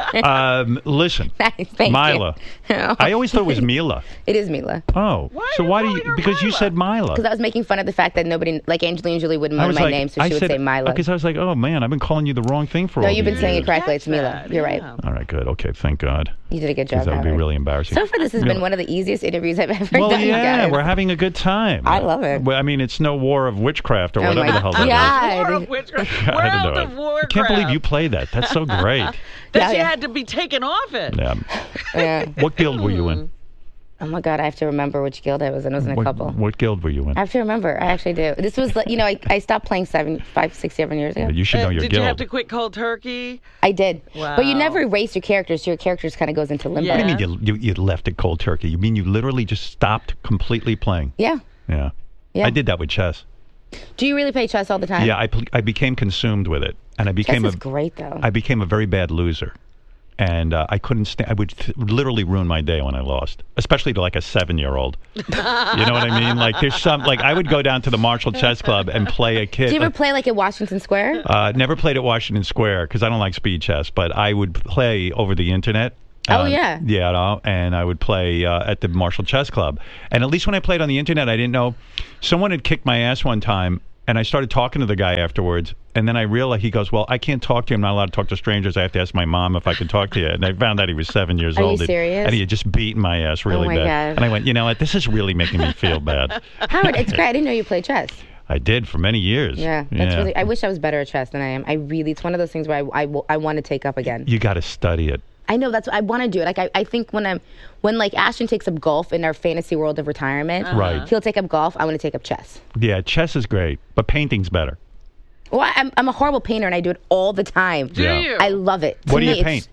Speaker 1: um, listen,
Speaker 2: Nice, thank
Speaker 1: Mila.
Speaker 2: you.
Speaker 1: I always thought it was Mila.
Speaker 2: It is Mila.
Speaker 1: Oh,
Speaker 3: Why
Speaker 1: so
Speaker 3: are you
Speaker 1: why do
Speaker 3: calling
Speaker 1: you?
Speaker 3: her
Speaker 1: Because you
Speaker 3: Mila?
Speaker 1: said Mila.
Speaker 2: Because I was making fun of the fact that nobody, like Angelina Jolie wouldn't
Speaker 1: I
Speaker 2: know
Speaker 1: was
Speaker 2: my
Speaker 1: like,
Speaker 2: name, so
Speaker 1: I
Speaker 2: she would
Speaker 1: said,
Speaker 2: say Mila.
Speaker 1: Because I was like, oh man, I've been calling you the wrong thing for
Speaker 2: No,
Speaker 1: all
Speaker 2: you've been
Speaker 1: these
Speaker 2: saying it
Speaker 1: years.
Speaker 2: correctly. It's
Speaker 3: Catch
Speaker 2: Mila.
Speaker 3: that,
Speaker 2: You're right.
Speaker 3: yeah.
Speaker 1: All right, good. Okay, thank God.
Speaker 2: You did a good
Speaker 1: Because
Speaker 2: job.
Speaker 1: that would be
Speaker 2: Howard.
Speaker 1: really embarrassing.
Speaker 2: So far, this has
Speaker 1: Yeah.
Speaker 2: been one of the easiest interviews I've ever
Speaker 1: Well,
Speaker 2: done. you
Speaker 1: yeah,
Speaker 2: guys.
Speaker 1: we're having a good time.
Speaker 2: I love it.
Speaker 1: Well, I mean, it's no war of witchcraft or
Speaker 2: Oh
Speaker 1: whatever
Speaker 2: my
Speaker 1: the hell that is.
Speaker 2: God.
Speaker 3: War of witchcraft.
Speaker 1: I don't
Speaker 3: World
Speaker 1: know.
Speaker 3: of Warcraft.
Speaker 1: I can't believe you play that. That's so great.
Speaker 3: That
Speaker 2: Yeah,
Speaker 3: you
Speaker 2: yeah.
Speaker 3: had to be taken off it.
Speaker 1: Yeah.
Speaker 2: Yeah.
Speaker 1: What guild were you in?
Speaker 2: Oh my God, I have to remember which guild I was in. I was in a
Speaker 1: What,
Speaker 2: couple.
Speaker 1: what guild were you in?
Speaker 2: I have to remember. I actually do. This was, like, you know, I, I stopped playing seven, five, six, seven years ago.
Speaker 1: You should know
Speaker 3: Uh,
Speaker 1: your
Speaker 3: did
Speaker 1: guild.
Speaker 3: you have to quit cold turkey?
Speaker 2: I did. But you
Speaker 3: Wow.
Speaker 2: never erase your characters, so your characters kind of goes into limbo.
Speaker 3: Yeah.
Speaker 1: What do you mean you, you, you left it cold turkey? You mean you literally just stopped completely playing?
Speaker 2: Yeah.
Speaker 1: Yeah.
Speaker 2: Yeah.
Speaker 1: I did that with chess.
Speaker 2: Do you really play chess all the time?
Speaker 1: Yeah, I, pl- I became consumed with it. And I
Speaker 2: Chess
Speaker 1: became
Speaker 2: is
Speaker 1: a
Speaker 2: great, though.
Speaker 1: I became a very bad loser. And uh, I couldn't stand, I would th- literally ruin my day when I lost, especially to like a seven year old. You know what I mean? Like, there's some, like, I would go down to the Marshall Chess Club and play a kid.
Speaker 2: Do you ever
Speaker 1: like,
Speaker 2: play, like, at Washington Square?
Speaker 1: uh, never played at Washington Square because I don't like speed chess, but I would play over the internet.
Speaker 2: Oh,
Speaker 1: Uh,
Speaker 2: yeah.
Speaker 1: Yeah, no, and I would play uh, at the Marshall Chess Club. And at least when I played on the internet, I didn't know. Someone had kicked my ass one time, and I started talking to the guy afterwards. And then I realized, he goes, well, I can't talk to you. I'm not allowed to talk to strangers. I have to ask my mom if I can talk to you. And I found out he was seven years
Speaker 2: Are you
Speaker 1: old. and-
Speaker 2: serious?
Speaker 1: And he had just beaten my ass really
Speaker 2: Oh, my
Speaker 1: bad.
Speaker 2: God.
Speaker 1: And I went, you know what? This is really making me feel bad.
Speaker 2: Howard, it's great. I didn't know you played chess.
Speaker 1: I did for many years.
Speaker 2: Yeah, that's really. I wish I was better at chess than I am. I really. It's one of those things where I, I, I want to take up again.
Speaker 1: You got to study it.
Speaker 2: I know that's. I want to do it. Like I, I think when I'm, when like Ashton takes up golf in our fantasy world of retirement,
Speaker 1: Right.
Speaker 2: he'll take up golf. I want to take up chess.
Speaker 1: Yeah, chess is great, but painting's better.
Speaker 2: Well, I'm I'm a horrible painter and I do it all the time.
Speaker 3: Do
Speaker 1: Yeah.
Speaker 3: you?
Speaker 2: I love it. To
Speaker 1: What do you
Speaker 2: me, it's
Speaker 1: paint?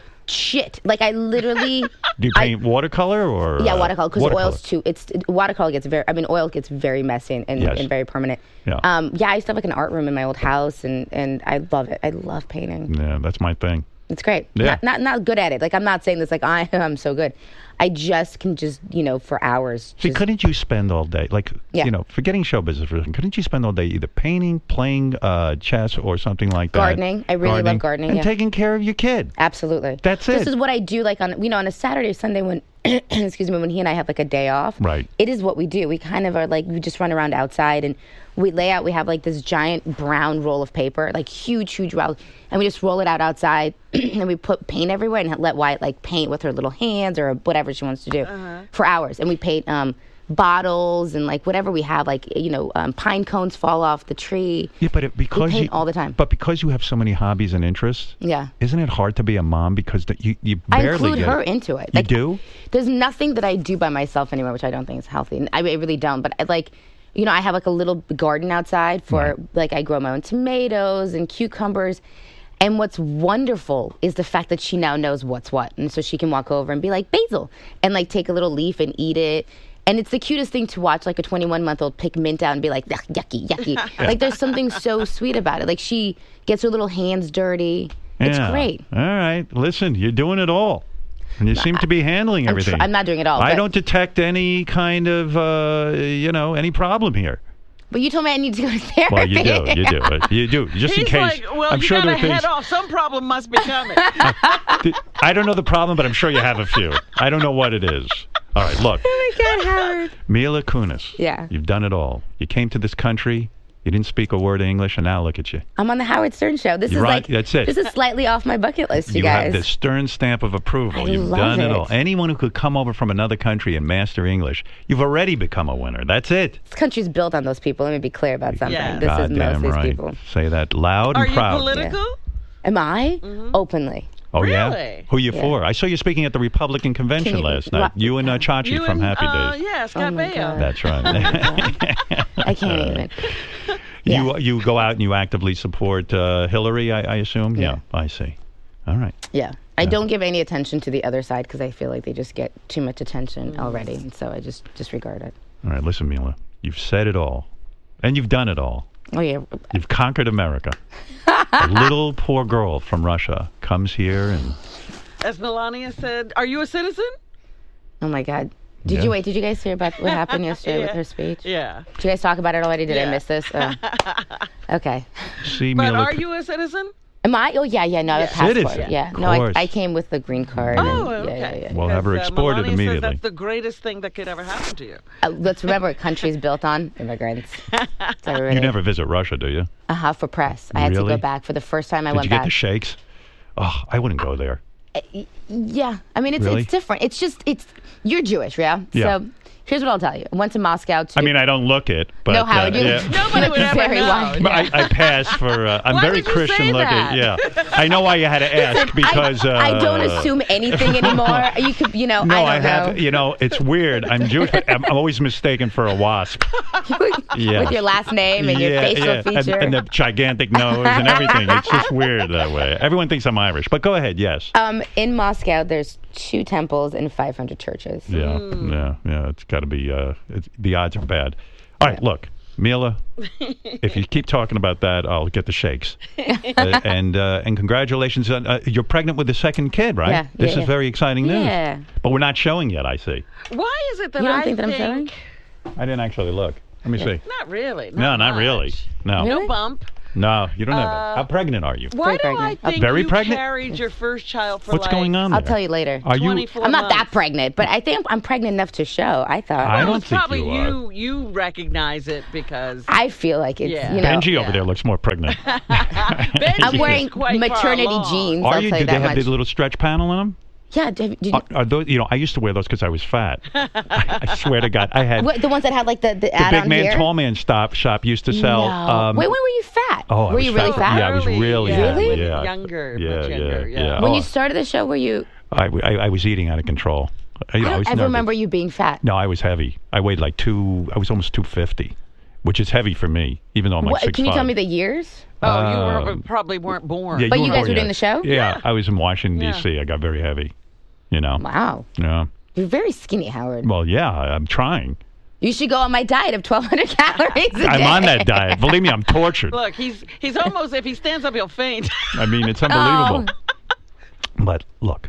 Speaker 2: Shit. Like I literally.
Speaker 1: Do you
Speaker 2: I-
Speaker 1: paint watercolor or
Speaker 2: Yeah,
Speaker 1: uh,
Speaker 2: watercolor because
Speaker 1: watercolor?
Speaker 2: oil's too. It's watercolor gets very. I mean, oil gets very messy and,
Speaker 1: Yes.
Speaker 2: and very permanent.
Speaker 1: Yeah.
Speaker 2: Um. Yeah, I used to have like an art room in my old house, and and I love it. I love painting.
Speaker 1: Yeah, that's my thing.
Speaker 2: It's great.
Speaker 1: Yeah.
Speaker 2: Not, not not good at it. Like I'm not saying this like I am so good. I just can just you know for hours.
Speaker 1: See,
Speaker 2: just-
Speaker 1: couldn't you spend all day, like,
Speaker 2: Yeah.
Speaker 1: you know, forgetting show business for a second, couldn't you spend all day either painting, playing uh, chess, or something like that?
Speaker 2: Gardening. I really love gardening,
Speaker 1: And
Speaker 2: yeah.
Speaker 1: taking care of your kid.
Speaker 2: Absolutely.
Speaker 1: That's
Speaker 2: This
Speaker 1: it.
Speaker 2: is what I do like on you know on a Saturday or Sunday when excuse me when he and I have like a day off.
Speaker 1: Right.
Speaker 2: It is what we do. We kind of are like we just run around outside and we lay out. We have like this giant brown roll of paper, like huge, huge roll, and we just roll it out outside and we put paint everywhere and let Wyatt like paint with her little hands or whatever she wants to do for hours. And we paint um, bottles and like whatever we have, like you know um, pine cones fall off the tree.
Speaker 1: Yeah, but it, because
Speaker 2: paint
Speaker 1: you
Speaker 2: all the time.
Speaker 1: But because you have so many hobbies and interests,
Speaker 2: Yeah.
Speaker 1: isn't it hard to be a mom because the, you you
Speaker 2: I
Speaker 1: barely
Speaker 2: include
Speaker 1: get
Speaker 2: her
Speaker 1: it.
Speaker 2: into it.
Speaker 1: You
Speaker 2: Like,
Speaker 1: do?
Speaker 2: There's nothing that I do by myself anymore, which I don't think is healthy. And I I really don't. But I, like, you know, I have like a little garden outside for
Speaker 1: Right.
Speaker 2: like I grow my own tomatoes and cucumbers. And what's wonderful is the fact that she now knows what's what, and so she can walk over and be like basil and like take a little leaf and eat it. And it's the cutest thing to watch, like a twenty-one month old pick mint out and be like, "Ugh, yucky, yucky. Like there's something so sweet about it. Like she gets her little hands dirty. It's
Speaker 1: Yeah.
Speaker 2: great.
Speaker 1: All right. Listen, you're doing it all. And you seem to be handling
Speaker 2: I'm tr-
Speaker 1: everything.
Speaker 2: I'm not doing it all,
Speaker 1: I
Speaker 2: but-
Speaker 1: don't detect any kind of, uh, you know, any problem here.
Speaker 2: But you told me I need to go to therapy.
Speaker 1: Well, you do. You do. But you do. Just
Speaker 3: He's
Speaker 1: in case.
Speaker 3: like, well,
Speaker 1: I'm
Speaker 3: you
Speaker 1: sure there
Speaker 3: gotta
Speaker 1: are things.
Speaker 3: head off. Some problem must be coming.
Speaker 1: I don't know the problem, but I'm sure you have a few. I don't know what it is. All right, look.
Speaker 2: Oh my God, Howard.
Speaker 1: Mila Kunis.
Speaker 2: Yeah.
Speaker 1: You've done it all. You came to this country. You didn't speak a word of English, and now look at you.
Speaker 2: I'm on the Howard Stern show. This
Speaker 1: You're
Speaker 2: is
Speaker 1: right.
Speaker 2: like
Speaker 1: That's it.
Speaker 2: This is slightly off my bucket list, you,
Speaker 1: You
Speaker 2: guys.
Speaker 1: have the stern stamp of approval.
Speaker 2: I
Speaker 1: You've
Speaker 2: love
Speaker 1: done it.
Speaker 2: it.
Speaker 1: all. Anyone who could come over from another country and master English, you've already become a winner. That's it.
Speaker 2: This country's built on those people. Let me be clear about something.
Speaker 3: Yeah.
Speaker 2: This is
Speaker 1: Goddamn
Speaker 2: most of
Speaker 1: right.
Speaker 2: these people.
Speaker 1: Say that loud
Speaker 3: Are
Speaker 1: and
Speaker 3: you
Speaker 1: proud.
Speaker 3: political?
Speaker 2: Am I? Openly.
Speaker 1: Oh yeah.
Speaker 3: Really?
Speaker 1: Who you
Speaker 2: Yeah.
Speaker 1: for? I saw you speaking at the Republican convention
Speaker 2: Can you-
Speaker 1: last night.
Speaker 2: Ro-
Speaker 1: You and uh, Chachi
Speaker 3: You
Speaker 1: from
Speaker 3: and,
Speaker 1: Happy
Speaker 3: uh,
Speaker 1: Days.
Speaker 3: Yeah, Scott
Speaker 2: Oh my
Speaker 3: Baio.
Speaker 2: God.
Speaker 1: That's right.
Speaker 2: I can't even.
Speaker 1: You
Speaker 2: Yeah.
Speaker 1: you go out and you actively support uh, Hillary, I, I assume.
Speaker 2: Yeah.
Speaker 1: I see. All right.
Speaker 2: Yeah. I don't give any attention to the other side because I feel like they just get too much attention already. And so I just disregard it.
Speaker 1: All right. Listen, Mila. You've said it all, and you've done it all.
Speaker 2: Oh, yeah.
Speaker 1: You've conquered America. A little poor girl from Russia comes here and
Speaker 3: As Melania said, are you a citizen?
Speaker 2: Oh, my God. Did
Speaker 1: Yeah.
Speaker 2: you wait? Did you guys hear about what happened yesterday with
Speaker 3: Yeah.
Speaker 2: her speech?
Speaker 3: Yeah.
Speaker 2: Did you guys talk about it already? Did I
Speaker 3: Yeah.
Speaker 2: miss this? Oh. Okay.
Speaker 1: see
Speaker 3: But
Speaker 1: Mila.
Speaker 3: are you a citizen?
Speaker 2: Am I? Oh, yeah, yeah. No, I have a
Speaker 3: Yeah.
Speaker 2: passport.
Speaker 1: Citizen.
Speaker 2: Yeah.
Speaker 1: Of
Speaker 2: No, I,
Speaker 1: course.
Speaker 2: I came with the green card. and-
Speaker 3: Oh,
Speaker 2: yeah,
Speaker 3: okay.
Speaker 2: yeah, yeah.
Speaker 1: Well, have her
Speaker 3: Because, uh,
Speaker 1: exported
Speaker 3: Melania
Speaker 1: immediately.
Speaker 3: Says that's the greatest thing that could ever happen to you.
Speaker 2: Uh, let's remember, a country is built on immigrants. So
Speaker 1: You never visit Russia, do you?
Speaker 2: Uh-huh, for press. I had to
Speaker 1: Really?
Speaker 2: go back for the first time I
Speaker 1: Did
Speaker 2: went
Speaker 1: you get
Speaker 2: back.
Speaker 1: the shakes? Oh, I wouldn't go there.
Speaker 2: Yeah. I mean, it's
Speaker 1: Really?
Speaker 2: it's different. It's just, it's, you're Jewish, yeah?
Speaker 1: Yeah.
Speaker 2: So Here's what I'll tell you. I went to Moscow to...
Speaker 1: I mean, I don't look it, but
Speaker 2: No, Howard,
Speaker 1: uh,
Speaker 2: you
Speaker 1: yeah.
Speaker 3: Nobody would ever
Speaker 2: very
Speaker 3: know.
Speaker 2: wise.
Speaker 1: But I, I pass for. Uh, I'm
Speaker 3: Why
Speaker 1: very
Speaker 3: did you
Speaker 1: Christian
Speaker 3: say
Speaker 1: looking.
Speaker 3: that?
Speaker 1: Yeah, I know why you had to ask because
Speaker 2: I,
Speaker 1: uh,
Speaker 2: I don't assume anything anymore. You could, you know,
Speaker 1: No,
Speaker 2: I
Speaker 1: I,
Speaker 2: don't
Speaker 1: have.
Speaker 2: know.
Speaker 1: You know, it's weird. I'm Jewish. But I'm, I'm always mistaken for a wasp. Yeah.
Speaker 2: With your last name and your
Speaker 1: yeah,
Speaker 2: facial
Speaker 1: yeah.
Speaker 2: feature.
Speaker 1: And, and the gigantic nose and everything. It's just weird that way. Everyone thinks I'm Irish, but go ahead. Yes.
Speaker 2: um, in Moscow, there's two temples and five hundred churches.
Speaker 1: Yeah, yeah, yeah. It's got to be. Uh, it's, the odds are bad. All right, look, Mila. If you keep talking about that, I'll get the shakes. uh, and uh, and congratulations, on, uh, you're pregnant with the second kid, right?
Speaker 2: Yeah,
Speaker 1: This
Speaker 2: yeah,
Speaker 1: is
Speaker 2: yeah.
Speaker 1: very exciting news.
Speaker 2: Yeah.
Speaker 1: But we're not showing yet. I see.
Speaker 3: Why is it that
Speaker 2: You don't
Speaker 3: I
Speaker 2: think that I'm showing?
Speaker 1: I didn't actually look. Let me see.
Speaker 3: Not really.
Speaker 1: No,
Speaker 3: Not
Speaker 1: not
Speaker 3: much.
Speaker 1: really. No,
Speaker 2: Really?
Speaker 3: No bump.
Speaker 1: no, you don't have
Speaker 3: Uh,
Speaker 1: it. How pregnant are you?
Speaker 3: Why
Speaker 2: Very
Speaker 3: do I
Speaker 2: pregnant.
Speaker 3: think
Speaker 1: Very
Speaker 3: you
Speaker 1: pregnant?
Speaker 3: carried your first child for
Speaker 1: What's
Speaker 3: like
Speaker 1: going on?
Speaker 2: I'll
Speaker 1: there?
Speaker 2: tell you later.
Speaker 1: Are you?
Speaker 3: twenty-four
Speaker 2: I'm not
Speaker 3: months?
Speaker 2: that pregnant, but I think I'm pregnant enough to show. I thought.
Speaker 1: I
Speaker 3: Well,
Speaker 1: don't
Speaker 3: it's
Speaker 1: think
Speaker 3: probably
Speaker 1: you are.
Speaker 3: you. You recognize it because
Speaker 2: I feel like it's,
Speaker 3: Yeah.
Speaker 2: you know.
Speaker 1: Benji
Speaker 3: Yeah.
Speaker 1: over there looks more pregnant.
Speaker 3: Benji
Speaker 2: I'm
Speaker 3: is
Speaker 2: wearing
Speaker 3: quite far
Speaker 2: maternity
Speaker 3: along.
Speaker 2: jeans.
Speaker 1: Are
Speaker 2: I'll
Speaker 1: you?
Speaker 2: tell you
Speaker 1: Do they
Speaker 2: that
Speaker 1: have
Speaker 2: much.
Speaker 1: the little stretch panel in them?
Speaker 2: Yeah. Did, did you,
Speaker 1: Are, are those? You know, I used to wear those because I was fat. I, I swear to God, I had.
Speaker 2: what, the ones that had like the the,
Speaker 1: The
Speaker 2: ad
Speaker 1: big
Speaker 2: on
Speaker 1: man,
Speaker 2: here?
Speaker 1: tall man stop shop used to sell.
Speaker 2: No.
Speaker 1: Um,
Speaker 2: Wait, when were you fat?
Speaker 1: Oh, I
Speaker 2: were
Speaker 1: was
Speaker 2: you really
Speaker 1: fat.
Speaker 2: fat?
Speaker 1: Yeah, I was
Speaker 3: Early,
Speaker 1: really
Speaker 3: yeah,
Speaker 1: fat.
Speaker 2: Really?
Speaker 1: Yeah.
Speaker 3: Younger,
Speaker 1: Yeah,
Speaker 3: much
Speaker 1: yeah,
Speaker 3: younger,
Speaker 1: yeah.
Speaker 3: yeah.
Speaker 2: When
Speaker 1: Oh,
Speaker 2: you started the show, were you?
Speaker 1: I, I, I was eating out of control. You know,
Speaker 2: I
Speaker 1: I
Speaker 2: don't
Speaker 1: was
Speaker 2: ever
Speaker 1: nervous.
Speaker 2: remember you being fat.
Speaker 1: No, I was heavy. I weighed like two. I was almost two fifty, which is heavy for me, even though I'm like
Speaker 2: What,
Speaker 1: six
Speaker 2: can you
Speaker 1: five.
Speaker 2: tell me the years?
Speaker 3: Oh, you were,
Speaker 1: Um,
Speaker 3: probably weren't born.
Speaker 1: Yeah,
Speaker 2: But you
Speaker 1: weren't
Speaker 2: guys
Speaker 1: born
Speaker 2: were doing
Speaker 1: yet.
Speaker 2: the show?
Speaker 1: Yeah, I was in Washington
Speaker 3: Yeah.
Speaker 1: D C. I got very heavy. You know.
Speaker 2: Wow,
Speaker 1: Yeah.
Speaker 2: you're very skinny, Howard.
Speaker 1: Well, yeah, I'm trying.
Speaker 2: You should go on my diet of twelve hundred calories a day.
Speaker 1: I'm on that diet. Believe me, I'm tortured.
Speaker 3: Look, he's he's almost. If he stands up, he'll faint.
Speaker 1: I mean, it's
Speaker 2: Oh.
Speaker 1: unbelievable. But look,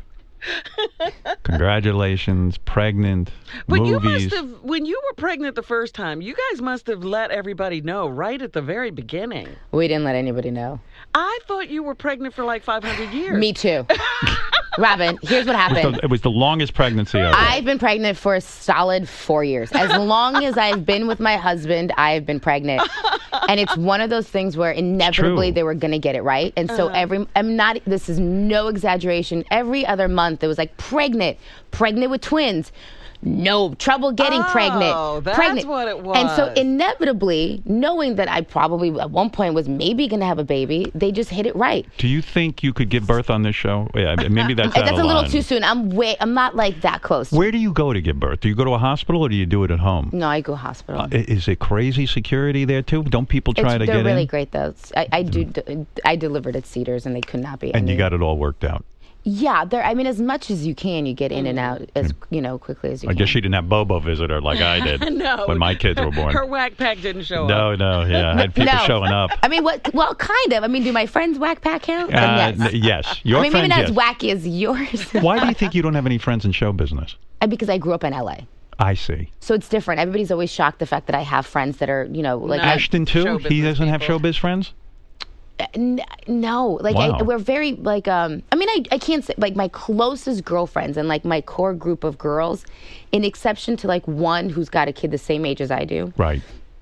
Speaker 1: congratulations, pregnant,
Speaker 3: But
Speaker 1: movies.
Speaker 3: you must have, when you were pregnant the first time, you guys must have let everybody know right at the very beginning.
Speaker 2: We didn't let anybody know.
Speaker 3: I thought you were pregnant for like five hundred years.
Speaker 2: Me too. Robin, here's what
Speaker 1: It was,
Speaker 2: happened.
Speaker 1: the, it was the longest pregnancy ever.
Speaker 2: I've been pregnant for a solid four years. As long as I've been with my husband, I've been pregnant. And it's one of those things where inevitably
Speaker 1: true.
Speaker 2: they were going to get it right. And so every, I'm not, this is no exaggeration. Every other month it was like pregnant, pregnant with twins. No trouble getting
Speaker 3: Oh,
Speaker 2: pregnant.
Speaker 3: that's
Speaker 2: pregnant.
Speaker 3: what it
Speaker 2: And so
Speaker 3: was.
Speaker 2: inevitably, knowing that I probably at one point was maybe going to have a baby, they just hit it right.
Speaker 1: Do you think you could give birth on this show? Yeah, maybe that's out
Speaker 2: That's
Speaker 1: of
Speaker 2: a little
Speaker 1: line.
Speaker 2: too soon. I'm way. I'm not like that close.
Speaker 1: Where do you go to give birth? Do you go to a hospital or do you do it at home?
Speaker 2: No, I go hospital.
Speaker 1: Uh, is it crazy security there too? Don't people try
Speaker 2: It's,
Speaker 1: to
Speaker 2: they're
Speaker 1: get
Speaker 2: really
Speaker 1: in?
Speaker 2: great though. It's- I, I do. I delivered at Cedars, and they could not be.
Speaker 1: And you
Speaker 2: any-
Speaker 1: got it all worked out.
Speaker 2: Yeah, there. I mean, as much as you can, you get in and out as you know quickly as you
Speaker 1: I
Speaker 2: can.
Speaker 1: guess she didn't have Bobo visit her like I did
Speaker 3: no,
Speaker 1: when my kids were born.
Speaker 3: Her whack pack didn't show
Speaker 1: No,
Speaker 3: up.
Speaker 1: no, yeah, I had people
Speaker 2: no.
Speaker 1: showing up.
Speaker 2: I mean, what? Well, kind of. I mean, do my friends whack pack count? Then
Speaker 1: Uh,
Speaker 2: yes.
Speaker 1: n- yes, your
Speaker 2: I mean, maybe
Speaker 1: friends,
Speaker 2: not
Speaker 1: yes.
Speaker 2: as wacky as yours.
Speaker 1: Why do you think you don't have any friends in show business?
Speaker 2: Because I grew up in L A.
Speaker 1: I see.
Speaker 2: So it's different. Everybody's always shocked the fact that I have friends that are, you know, like
Speaker 3: No.
Speaker 2: I-
Speaker 1: Ashton too.
Speaker 3: show
Speaker 1: He
Speaker 3: business
Speaker 1: doesn't have
Speaker 3: people.
Speaker 1: showbiz friends.
Speaker 2: N- no, like
Speaker 1: Wow.
Speaker 2: I, we're very like um. I mean, I I can't say like my closest girlfriends and like my core group of girls, in exception to like one who's got a kid the same age as I do,
Speaker 1: Right.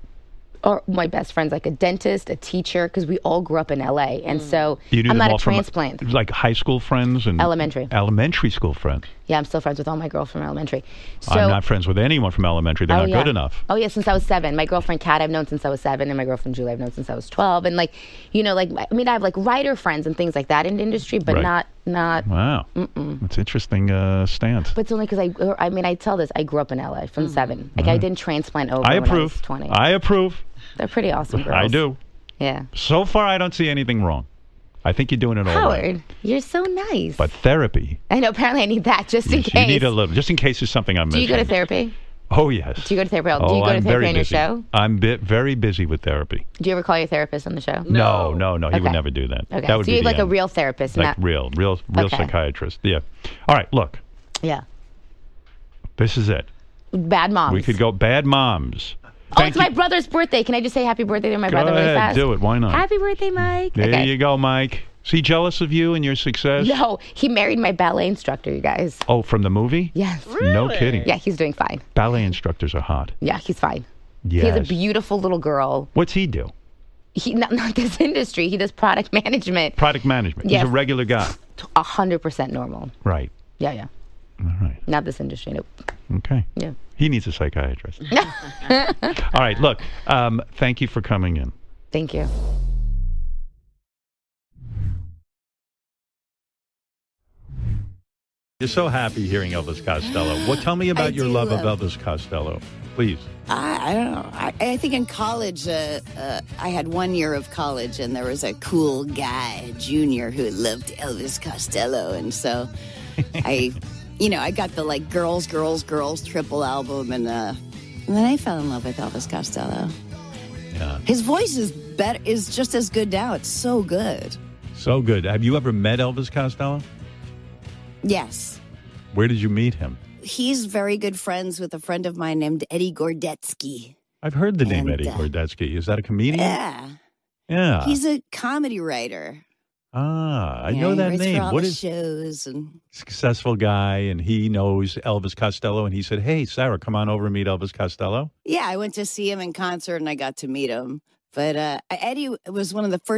Speaker 2: or my best friends like a dentist, a teacher, because we all grew up in L A, and so
Speaker 1: You knew
Speaker 2: I'm
Speaker 1: them
Speaker 2: not
Speaker 1: all
Speaker 2: a
Speaker 1: from,
Speaker 2: transplant.
Speaker 1: like high school friends and
Speaker 2: Elementary.
Speaker 1: Elementary school friends.
Speaker 2: Yeah, I'm still friends with all my girls from elementary. So
Speaker 1: I'm not friends with anyone from elementary. They're
Speaker 2: oh,
Speaker 1: not
Speaker 2: yeah.
Speaker 1: good enough.
Speaker 2: Oh yeah, since I was seven. My girlfriend Kat I've known since I was seven, and my girlfriend Julie I've known since I was twelve. And like, you know, like I mean, I have like writer friends and things like that in the industry, but
Speaker 1: Right.
Speaker 2: not not.
Speaker 1: Wow. That's interesting uh, stance.
Speaker 2: But it's only because I, I mean, I tell this. I grew up in L A from seven. Like I didn't transplant over
Speaker 1: I
Speaker 2: when I was
Speaker 1: approve.
Speaker 2: twenty.
Speaker 1: I approve.
Speaker 2: They're pretty awesome girls.
Speaker 1: I do.
Speaker 2: Yeah.
Speaker 1: So far, I don't see anything wrong. I think you're doing it all right.
Speaker 2: Howard, you're so nice.
Speaker 1: But therapy,
Speaker 2: I know. Apparently, I need that just in
Speaker 1: you,
Speaker 2: case.
Speaker 1: you need a little, just in case there's something I'm
Speaker 2: Do
Speaker 1: missing.
Speaker 2: you go to therapy?
Speaker 1: Oh yes.
Speaker 2: Do you go to therapy?
Speaker 1: Oh,
Speaker 2: Do you go to
Speaker 1: I'm
Speaker 2: therapy
Speaker 1: very
Speaker 2: on your
Speaker 1: busy.
Speaker 2: show?
Speaker 1: I'm bi- very busy with therapy.
Speaker 2: Do you ever call your therapist on the show?
Speaker 1: No, no, no. He would
Speaker 2: Okay.
Speaker 1: never do that.
Speaker 2: Okay.
Speaker 1: That would
Speaker 2: so
Speaker 1: be
Speaker 2: you're
Speaker 1: the
Speaker 2: like a
Speaker 1: end.
Speaker 2: real therapist,
Speaker 1: like
Speaker 2: not
Speaker 1: real, real, real
Speaker 2: Okay.
Speaker 1: psychiatrist. Yeah. All right. Look,
Speaker 2: yeah.
Speaker 1: this is it.
Speaker 2: Bad moms.
Speaker 1: We could go bad moms.
Speaker 2: Oh,
Speaker 1: Thank
Speaker 2: it's my
Speaker 1: you.
Speaker 2: brother's birthday. Can I just say happy birthday to my
Speaker 1: Go
Speaker 2: brother really
Speaker 1: ahead,
Speaker 2: fast?
Speaker 1: do it. Why not?
Speaker 2: Happy birthday, Mike.
Speaker 1: There
Speaker 2: okay.
Speaker 1: you go, Mike. Is he jealous of you and your success?
Speaker 2: No, he married my ballet instructor, you guys.
Speaker 1: Oh, from the movie?
Speaker 2: Yes.
Speaker 1: No
Speaker 3: Really?
Speaker 1: kidding.
Speaker 2: Yeah, he's doing fine.
Speaker 1: Ballet instructors are hot.
Speaker 2: Yeah, he's fine.
Speaker 1: Yes.
Speaker 2: He has a beautiful little girl.
Speaker 1: What's he do?
Speaker 2: He not, not this industry. He does product management.
Speaker 1: Product management.
Speaker 2: Yes.
Speaker 1: He's a regular guy.
Speaker 2: A hundred percent normal.
Speaker 1: Right.
Speaker 2: Yeah, yeah.
Speaker 1: All right.
Speaker 2: Not this industry. Nope.
Speaker 1: Okay.
Speaker 2: Yeah.
Speaker 1: He needs a psychiatrist. All right. Look, um, thank you for coming in.
Speaker 2: Thank you.
Speaker 1: You're so happy hearing Elvis Costello. Well, tell me about
Speaker 4: I
Speaker 1: your
Speaker 4: do
Speaker 1: love of
Speaker 4: love-
Speaker 1: Elvis Costello, please.
Speaker 4: I, I don't know. I, I think in college, uh, uh, I had one year of college, and there was a cool guy, junior, who loved Elvis Costello, and so I, you know, I got the like girls, girls, girls triple album, and, uh, and then I fell in love with Elvis Costello.
Speaker 1: Yeah.
Speaker 4: His voice is better, is just as good now. It's so good.
Speaker 1: So good. Have you ever met Elvis Costello?
Speaker 4: Yes.
Speaker 1: Where did you meet him?
Speaker 4: He's very good friends with a friend of mine named Eddie Gordetsky.
Speaker 1: I've heard the name
Speaker 4: And,
Speaker 1: Eddie
Speaker 4: uh,
Speaker 1: Gordetsky. Is that a comedian?
Speaker 4: Yeah.
Speaker 1: Yeah.
Speaker 4: He's a comedy writer.
Speaker 1: ah, I
Speaker 4: Yeah,
Speaker 1: know
Speaker 4: he
Speaker 1: that
Speaker 4: writes
Speaker 1: name.
Speaker 4: For all
Speaker 1: What
Speaker 4: the
Speaker 1: is
Speaker 4: shows and
Speaker 1: successful guy? And he knows Elvis Costello. And he said, "Hey, Sarah, come on over and meet Elvis Costello."
Speaker 4: yeah, I went to see him in concert and I got to meet him. But uh, Eddie was one of the first